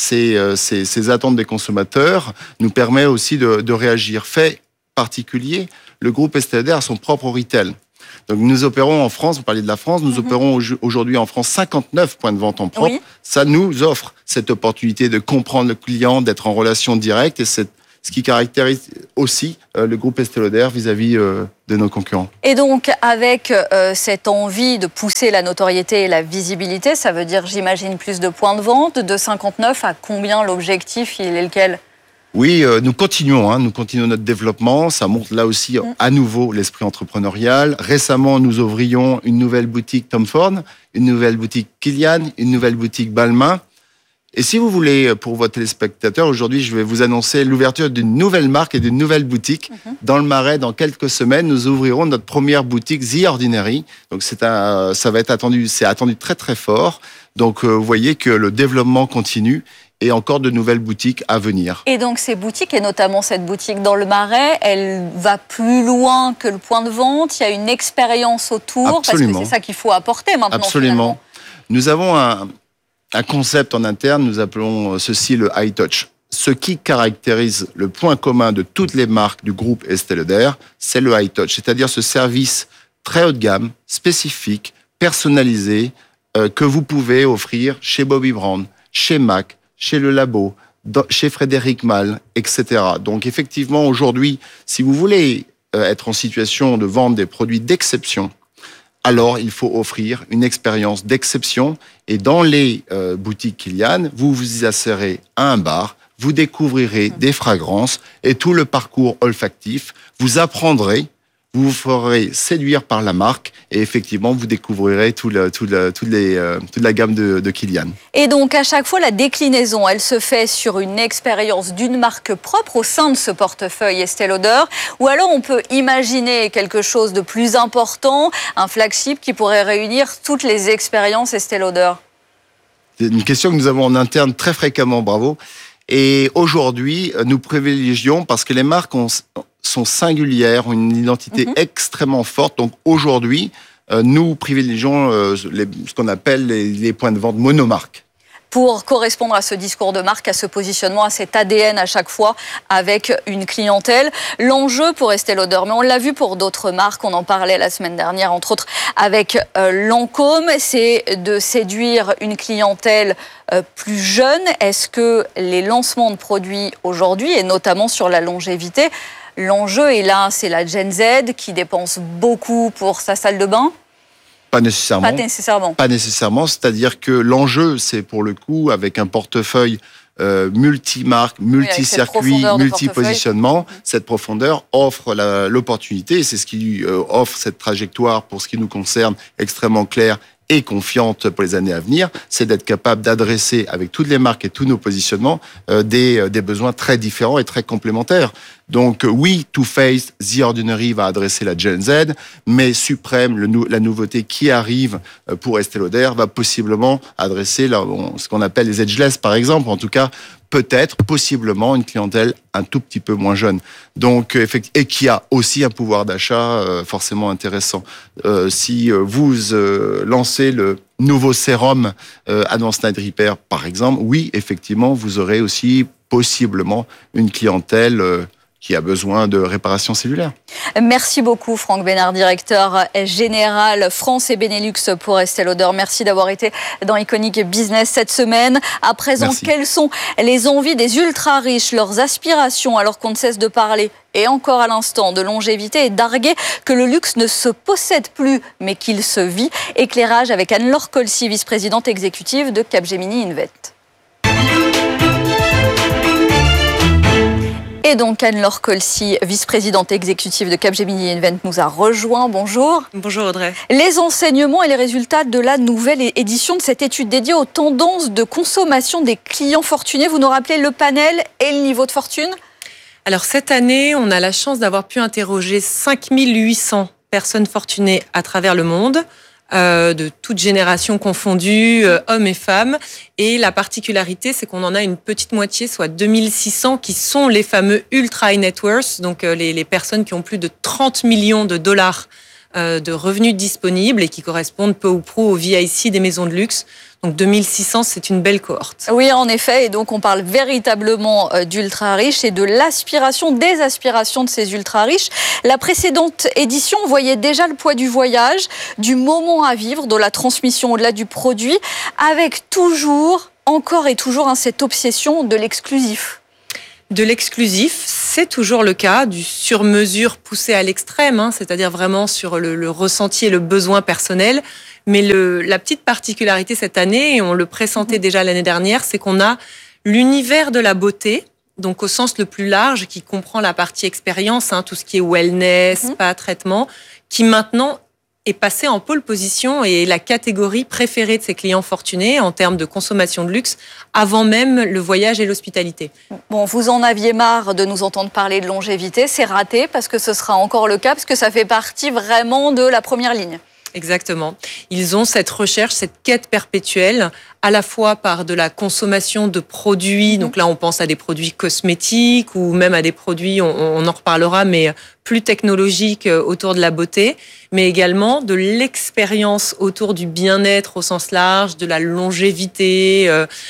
ces attentes des consommateurs nous permet aussi de réagir. Fait particulier, le groupe Estée Lauder a son propre retail. Donc nous opérons en France, vous parliez de la France, nous opérons aujourd'hui en France 59 points de vente en propre. Oui. Ça nous offre cette opportunité de comprendre le client, d'être en relation directe, et c'est ce qui caractérise aussi le groupe Estée Lauder vis-à-vis de nos concurrents. Et donc avec cette envie de pousser la notoriété et la visibilité, ça veut dire, j'imagine, plus de points de vente. De 59 à combien l'objectif, il est lequel ? Oui, nous continuons notre développement. Ça montre là aussi à nouveau l'esprit entrepreneurial. Récemment, nous ouvrions une nouvelle boutique Tom Ford, une nouvelle boutique Kilian, une nouvelle boutique Balmain. Et si vous voulez, pour vos téléspectateurs, aujourd'hui, je vais vous annoncer l'ouverture d'une nouvelle marque et d'une nouvelle boutique. Dans le Marais, dans quelques semaines, nous ouvrirons notre première boutique The Ordinary. Donc ça va être attendu, c'est attendu très très fort. Donc vous voyez que le développement continue. Et encore de nouvelles boutiques à venir. Et donc ces boutiques, et notamment cette boutique dans le Marais, elle va plus loin que le point de vente. Il y a une expérience autour. Absolument. Parce que c'est ça qu'il faut apporter maintenant. Absolument. Finalement. Nous avons un concept en interne, nous appelons ceci le high touch. Ce qui caractérise le point commun de toutes les marques du groupe Estée Lauder, c'est le high touch. C'est-à-dire ce service très haut de gamme, spécifique, personnalisé, que vous pouvez offrir chez Bobbi Brown, chez MAC, chez Le Labo, chez Frédéric Malle, etc. Donc effectivement, aujourd'hui, si vous voulez être en situation de vendre des produits d'exception, alors il faut offrir une expérience d'exception. Et dans les boutiques Kilian, vous vous y asserrez à un bar, vous découvrirez des fragrances et tout le parcours olfactif. Vous apprendrez, vous vous ferez séduire par la marque et effectivement, vous découvrirez toute la gamme de Kilian. Et donc, à chaque fois, la déclinaison, elle se fait sur une expérience d'une marque propre au sein de ce portefeuille Estée Lauder, ou alors on peut imaginer quelque chose de plus important, un flagship qui pourrait réunir toutes les expériences Estée Lauder. C'est une question que nous avons en interne très fréquemment, bravo. Et aujourd'hui, nous privilégions, parce que les marques sont singulières, ont une identité extrêmement forte. Donc aujourd'hui, nous privilégions ce qu'on appelle les points de vente monomarques. Pour correspondre à ce discours de marque, à ce positionnement, à cet ADN à chaque fois avec une clientèle. L'enjeu pour Estée Lauder, mais on l'a vu pour d'autres marques, on en parlait la semaine dernière, entre autres avec Lancôme, c'est de séduire une clientèle plus jeune. Est-ce que les lancements de produits aujourd'hui, et notamment sur la longévité, l'enjeu est là, c'est la Gen Z qui dépense beaucoup pour sa salle de bain ? Pas nécessairement. Pas nécessairement. Pas nécessairement, c'est-à-dire que l'enjeu, c'est pour le coup, avec un portefeuille multi-marque, multi-circuit, multi-positionnement, cette profondeur offre l'opportunité, et c'est ce qui offre cette trajectoire, pour ce qui nous concerne, extrêmement claire et confiante pour les années à venir, c'est d'être capable d'adresser avec toutes les marques et tous nos positionnements des besoins très différents et très complémentaires. Donc oui, Too Faced, The Ordinary va adresser la Gen Z, mais Suprême, la nouveauté qui arrive pour Estée Lauder, va possiblement adresser ce qu'on appelle les ageless par exemple, en tout cas peut-être, possiblement, une clientèle un tout petit peu moins jeune. Donc, et qui a aussi un pouvoir d'achat forcément intéressant. Si vous lancez le nouveau sérum Advanced Night Repair, par exemple, oui, effectivement, vous aurez aussi possiblement une clientèle qui a besoin de réparation cellulaire. Merci beaucoup Franck Bénard, directeur général France et Benelux pour Estée Lauder. Merci d'avoir été dans Iconic Business cette semaine. À présent, quelles sont les envies des ultra-riches, leurs aspirations, alors qu'on ne cesse de parler, et encore à l'instant, de longévité et d'arguer que le luxe ne se possède plus, mais qu'il se vit. Éclairage avec Anne-Laure Colcy, vice-présidente exécutive de Capgemini Invest. Et donc Anne-Laure Colcy, vice-présidente exécutive de Capgemini Invent, nous a rejoint. Bonjour. Bonjour Audrey. Les enseignements et les résultats de la nouvelle édition de cette étude dédiée aux tendances de consommation des clients fortunés. Vous nous rappelez le panel et le niveau de fortune ? Alors cette année, on a la chance d'avoir pu interroger 5800 personnes fortunées à travers le monde, de toutes générations confondues, hommes et femmes. Et la particularité, c'est qu'on en a une petite moitié, soit 2600, qui sont les fameux ultra high net worth, donc les personnes qui ont plus de 30 millions de dollars de revenus disponibles et qui correspondent peu ou prou aux VIC des maisons de luxe. Donc 2600, c'est une belle cohorte. Oui, en effet. Et donc, on parle véritablement d'ultra-riches et de l'aspiration, des aspirations de ces ultra-riches. La précédente édition voyait déjà le poids du voyage, du moment à vivre, de la transmission au-delà du produit, avec encore et toujours, cette obsession de l'exclusif. De l'exclusif, c'est toujours le cas, du sur-mesure poussé à l'extrême, c'est-à-dire vraiment sur le ressenti et le besoin personnel. Mais la petite particularité cette année, et on le pressentait déjà l'année dernière, c'est qu'on a l'univers de la beauté, donc au sens le plus large, qui comprend la partie expérience, tout ce qui est wellness, spa, traitement, qui maintenant est passé en pole position et est la catégorie préférée de ces clients fortunés en termes de consommation de luxe, avant même le voyage et l'hospitalité. Bon, vous en aviez marre de nous entendre parler de longévité, c'est raté parce que ce sera encore le cas, parce que ça fait partie vraiment de la première ligne. Exactement. Ils ont cette recherche, cette quête perpétuelle, à la fois par de la consommation de produits, donc là on pense à des produits cosmétiques ou même à des produits, on en reparlera, mais plus technologiques autour de la beauté, mais également de l'expérience autour du bien-être au sens large, de la longévité,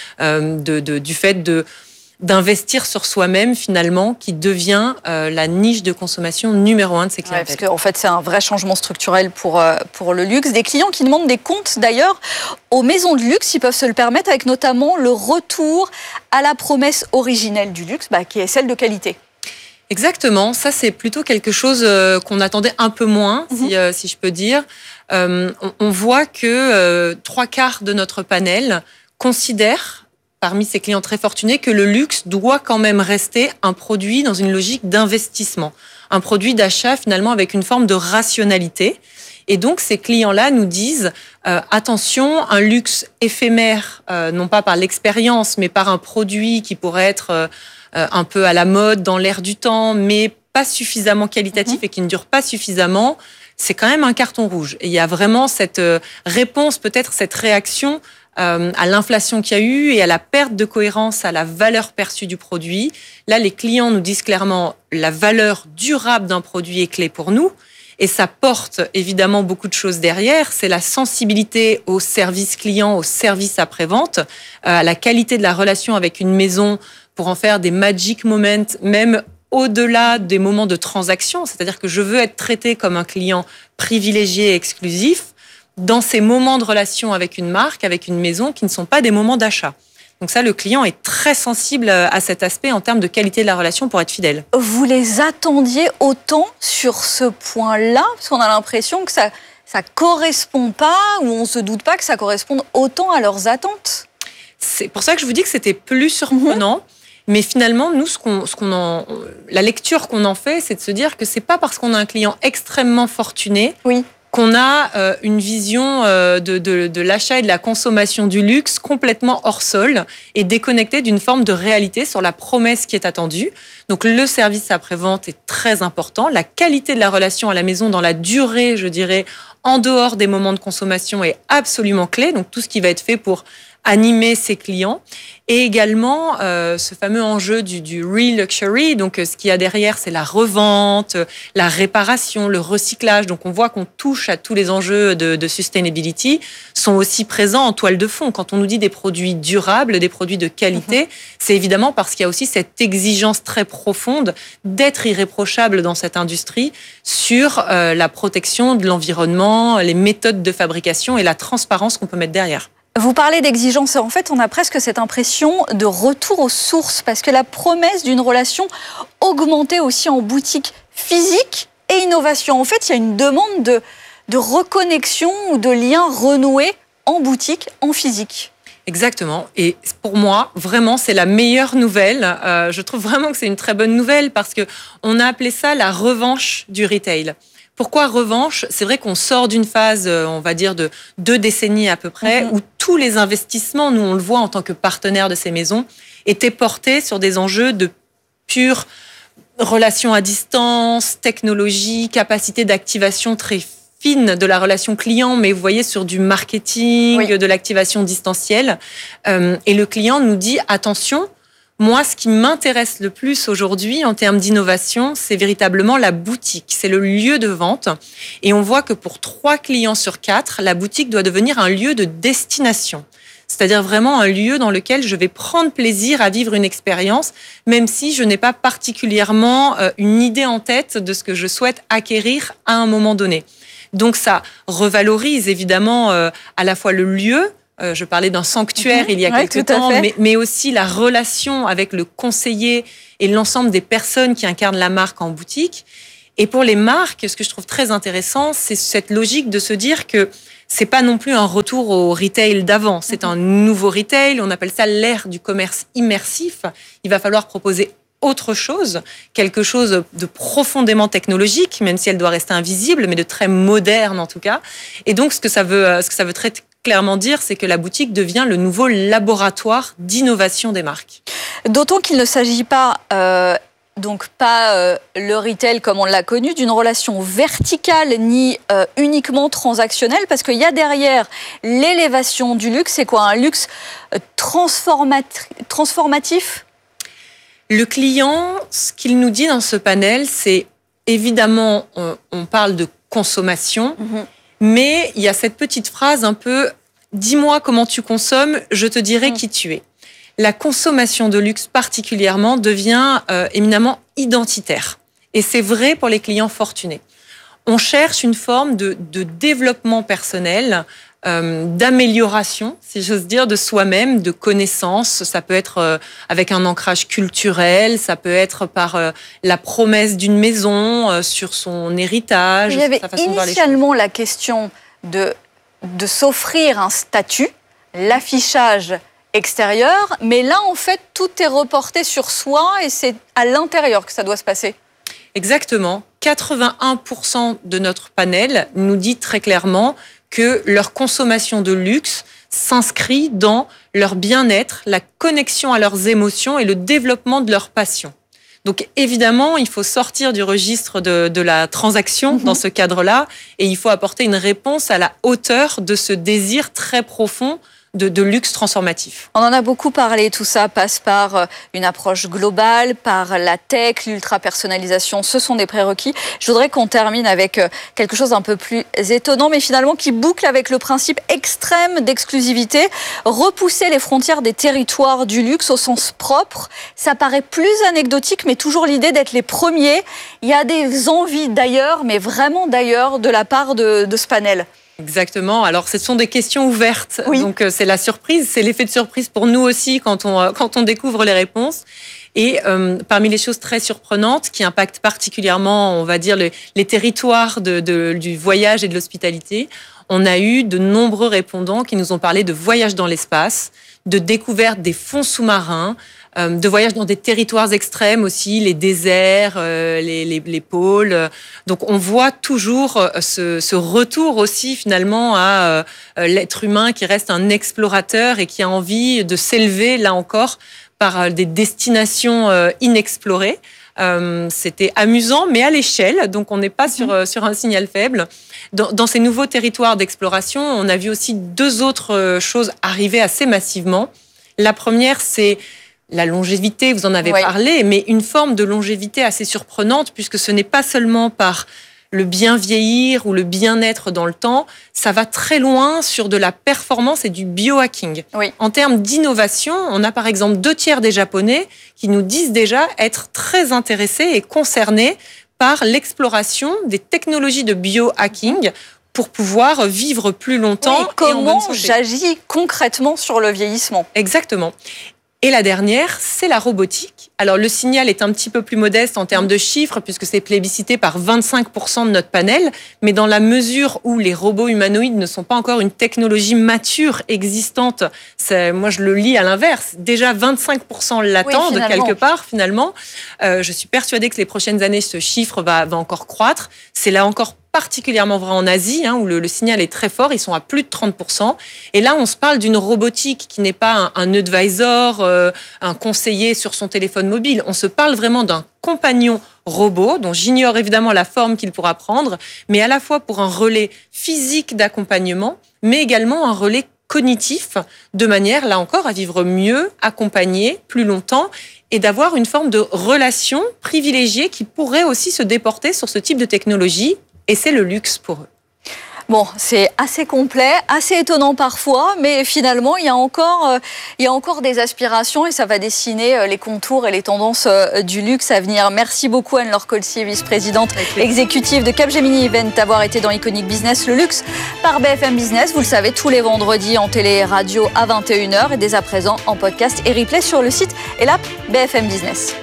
du fait d'investir sur soi-même finalement, qui devient la niche de consommation numéro 1 de ces clientèles. Parce qu'en fait, c'est un vrai changement structurel pour le luxe. Des clients qui demandent des comptes d'ailleurs aux maisons de luxe, ils peuvent se le permettre avec notamment le retour à la promesse originelle du luxe, qui est celle de qualité. Exactement, ça c'est plutôt quelque chose qu'on attendait un peu moins, si je peux dire. On voit que 3/4 de notre panel considèrent, parmi ces clients très fortunés, que le luxe doit quand même rester un produit dans une logique d'investissement, un produit d'achat finalement avec une forme de rationalité. Et donc ces clients-là nous disent attention, un luxe éphémère, non pas par l'expérience, mais par un produit qui pourrait être un peu à la mode, dans l'air du temps, mais pas suffisamment qualitatif et qui ne dure pas suffisamment, c'est quand même un carton rouge. Et il y a vraiment cette réponse, peut-être cette réaction à l'inflation qu'il y a eu et à la perte de cohérence à la valeur perçue du produit. Là, les clients nous disent clairement la valeur durable d'un produit est clé pour nous. Et ça porte évidemment beaucoup de choses derrière. C'est la sensibilité au service client, au service après-vente, à la qualité de la relation avec une maison pour en faire des magic moments, même au-delà des moments de transaction. C'est-à-dire que je veux être traité comme un client privilégié et exclusif dans ces moments de relation avec une marque, avec une maison, qui ne sont pas des moments d'achat. Donc ça, le client est très sensible à cet aspect en termes de qualité de la relation pour être fidèle. Vous les attendiez autant sur ce point-là, parce qu'on a l'impression que ça correspond pas, ou on se doute pas que ça corresponde autant à leurs attentes. C'est pour ça que je vous dis que c'était plus surprenant. Mais finalement, nous, la lecture qu'on en fait, c'est de se dire que c'est pas parce qu'on a un client extrêmement fortuné qu'on a une vision de l'achat et de la consommation du luxe complètement hors sol et déconnectée d'une forme de réalité sur la promesse qui est attendue. Donc le service après-vente est très important. La qualité de la relation à la maison dans la durée, je dirais, en dehors des moments de consommation est absolument clé. Donc tout ce qui va être fait pour animer ses clients. Et également, ce fameux enjeu du real luxury. Donc, ce qu'il y a derrière, c'est la revente, la réparation, le recyclage. Donc, on voit qu'on touche à tous les enjeux de sustainability, sont aussi présents en toile de fond. Quand on nous dit des produits durables, des produits de qualité, c'est évidemment parce qu'il y a aussi cette exigence très profonde d'être irréprochable dans cette industrie sur la protection de l'environnement, les méthodes de fabrication et la transparence qu'on peut mettre derrière. Vous parlez d'exigence, en fait, on a presque cette impression de retour aux sources, parce que la promesse d'une relation augmentée aussi en boutique physique et innovation. En fait, il y a une demande de reconnexion ou de lien renoué en boutique, en physique. Exactement. Et pour moi, vraiment, c'est la meilleure nouvelle. Je trouve vraiment que c'est une très bonne nouvelle parce que on a appelé ça la revanche du retail. Pourquoi revanche ? C'est vrai qu'on sort d'une phase, on va dire, de 2 décennies à peu près, où tous les investissements, nous on le voit en tant que partenaire de ces maisons, étaient portés sur des enjeux de pure relation à distance, technologie, capacité d'activation très fine de la relation client, mais vous voyez, sur du marketing, de l'activation distancielle. Et le client nous dit, attention, moi, ce qui m'intéresse le plus aujourd'hui en termes d'innovation, c'est véritablement la boutique. C'est le lieu de vente. Et on voit que pour 3 clients sur 4, la boutique doit devenir un lieu de destination. C'est-à-dire vraiment un lieu dans lequel je vais prendre plaisir à vivre une expérience, même si je n'ai pas particulièrement une idée en tête de ce que je souhaite acquérir à un moment donné. Donc ça revalorise évidemment à la fois le lieu, je parlais d'un sanctuaire il y a quelques temps, mais aussi la relation avec le conseiller et l'ensemble des personnes qui incarnent la marque en boutique. Et pour les marques, ce que je trouve très intéressant, c'est cette logique de se dire que c'est pas non plus un retour au retail d'avant, c'est un nouveau retail, on appelle ça l'ère du commerce immersif. Il va falloir proposer autre chose, quelque chose de profondément technologique, même si elle doit rester invisible, mais de très moderne en tout cas. Et donc, ce que ça veut très clairement dire, c'est que la boutique devient le nouveau laboratoire d'innovation des marques. D'autant qu'il ne s'agit pas, le retail comme on l'a connu, d'une relation verticale ni uniquement transactionnelle, parce qu'il y a derrière l'élévation du luxe. C'est quoi un luxe transformatif ? Le client, ce qu'il nous dit dans ce panel, c'est évidemment, on parle de consommation, mais il y a cette petite phrase un peu « dis-moi comment tu consommes, je te dirai qui tu es ». La consommation de luxe particulièrement devient éminemment identitaire. Et c'est vrai pour les clients fortunés. On cherche une forme de développement personnel, d'amélioration, si j'ose dire, de soi-même, de connaissances. Ça peut être avec un ancrage culturel, ça peut être par la promesse d'une maison, sur son héritage. Il y avait initialement la question de s'offrir un statut, l'affichage extérieur, mais là, en fait, tout est reporté sur soi et c'est à l'intérieur que ça doit se passer. Exactement. 81% de notre panel nous dit très clairement que leur consommation de luxe s'inscrit dans leur bien-être, la connexion à leurs émotions et le développement de leur passion. Donc évidemment, il faut sortir du registre de la transaction dans ce cadre-là et il faut apporter une réponse à la hauteur de ce désir très profond de luxe transformatif. On en a beaucoup parlé, tout ça passe par une approche globale, par la tech, l'ultra-personnalisation, ce sont des prérequis. Je voudrais qu'on termine avec quelque chose un peu plus étonnant, mais finalement qui boucle avec le principe extrême d'exclusivité. Repousser les frontières des territoires du luxe au sens propre, ça paraît plus anecdotique, mais toujours l'idée d'être les premiers. Il y a des envies d'ailleurs, mais vraiment d'ailleurs, de la part de ce panel. Exactement. Alors, ce sont des questions ouvertes. Oui. Donc, c'est la surprise. C'est l'effet de surprise pour nous aussi quand on découvre les réponses. Et parmi les choses très surprenantes qui impactent particulièrement, on va dire, les territoires du voyage et de l'hospitalité, on a eu de nombreux répondants qui nous ont parlé de voyage dans l'espace, de découverte des fonds sous-marins, de voyage dans des territoires extrêmes aussi, les déserts, les pôles. Donc on voit toujours ce retour aussi finalement à l'être humain qui reste un explorateur et qui a envie de s'élever là encore par des destinations inexplorées. C'était amusant, mais à l'échelle, donc on n'est pas sur un signal faible. Dans ces nouveaux territoires d'exploration, on a vu aussi 2 autres choses arriver assez massivement. La première, c'est la longévité, vous en avez parlé, mais une forme de longévité assez surprenante, puisque ce n'est pas seulement par le bien vieillir ou le bien-être dans le temps, ça va très loin sur de la performance et du biohacking. Oui. En termes d'innovation, on a par exemple 2/3 des Japonais qui nous disent déjà être très intéressés et concernés par l'exploration des technologies de biohacking pour pouvoir vivre plus longtemps. Oui, comment j'agis concrètement sur le vieillissement ? Exactement. Et la dernière, c'est la robotique. Alors le signal est un petit peu plus modeste en termes de chiffres, puisque c'est plébiscité par 25% de notre panel, mais dans la mesure où les robots humanoïdes ne sont pas encore une technologie mature, existante, moi je le lis à l'inverse, déjà 25% l'attendent quelque part finalement. Je suis persuadée que les prochaines années, ce chiffre va encore croître. C'est là encore particulièrement vrai en Asie, où le signal est très fort, ils sont à plus de 30%. Et là, on se parle d'une robotique qui n'est pas un advisor, un conseiller sur son téléphone mobile. On se parle vraiment d'un compagnon robot, dont j'ignore évidemment la forme qu'il pourra prendre, mais à la fois pour un relais physique d'accompagnement, mais également un relais cognitif, de manière, là encore, à vivre mieux, accompagné, plus longtemps, et d'avoir une forme de relation privilégiée qui pourrait aussi se déporter sur ce type de technologie. Et c'est le luxe pour eux. Bon, c'est assez complet, assez étonnant parfois, mais finalement, il y a encore des aspirations et ça va dessiner les contours et les tendances du luxe à venir. Merci beaucoup Anne-Laure Colsier, vice-présidente exécutive de Capgemini Event, d'avoir été dans Iconic Business, le luxe par BFM Business. Vous le savez, tous les vendredis en télé et radio à 21h et dès à présent en podcast et replay sur le site et l'app BFM Business.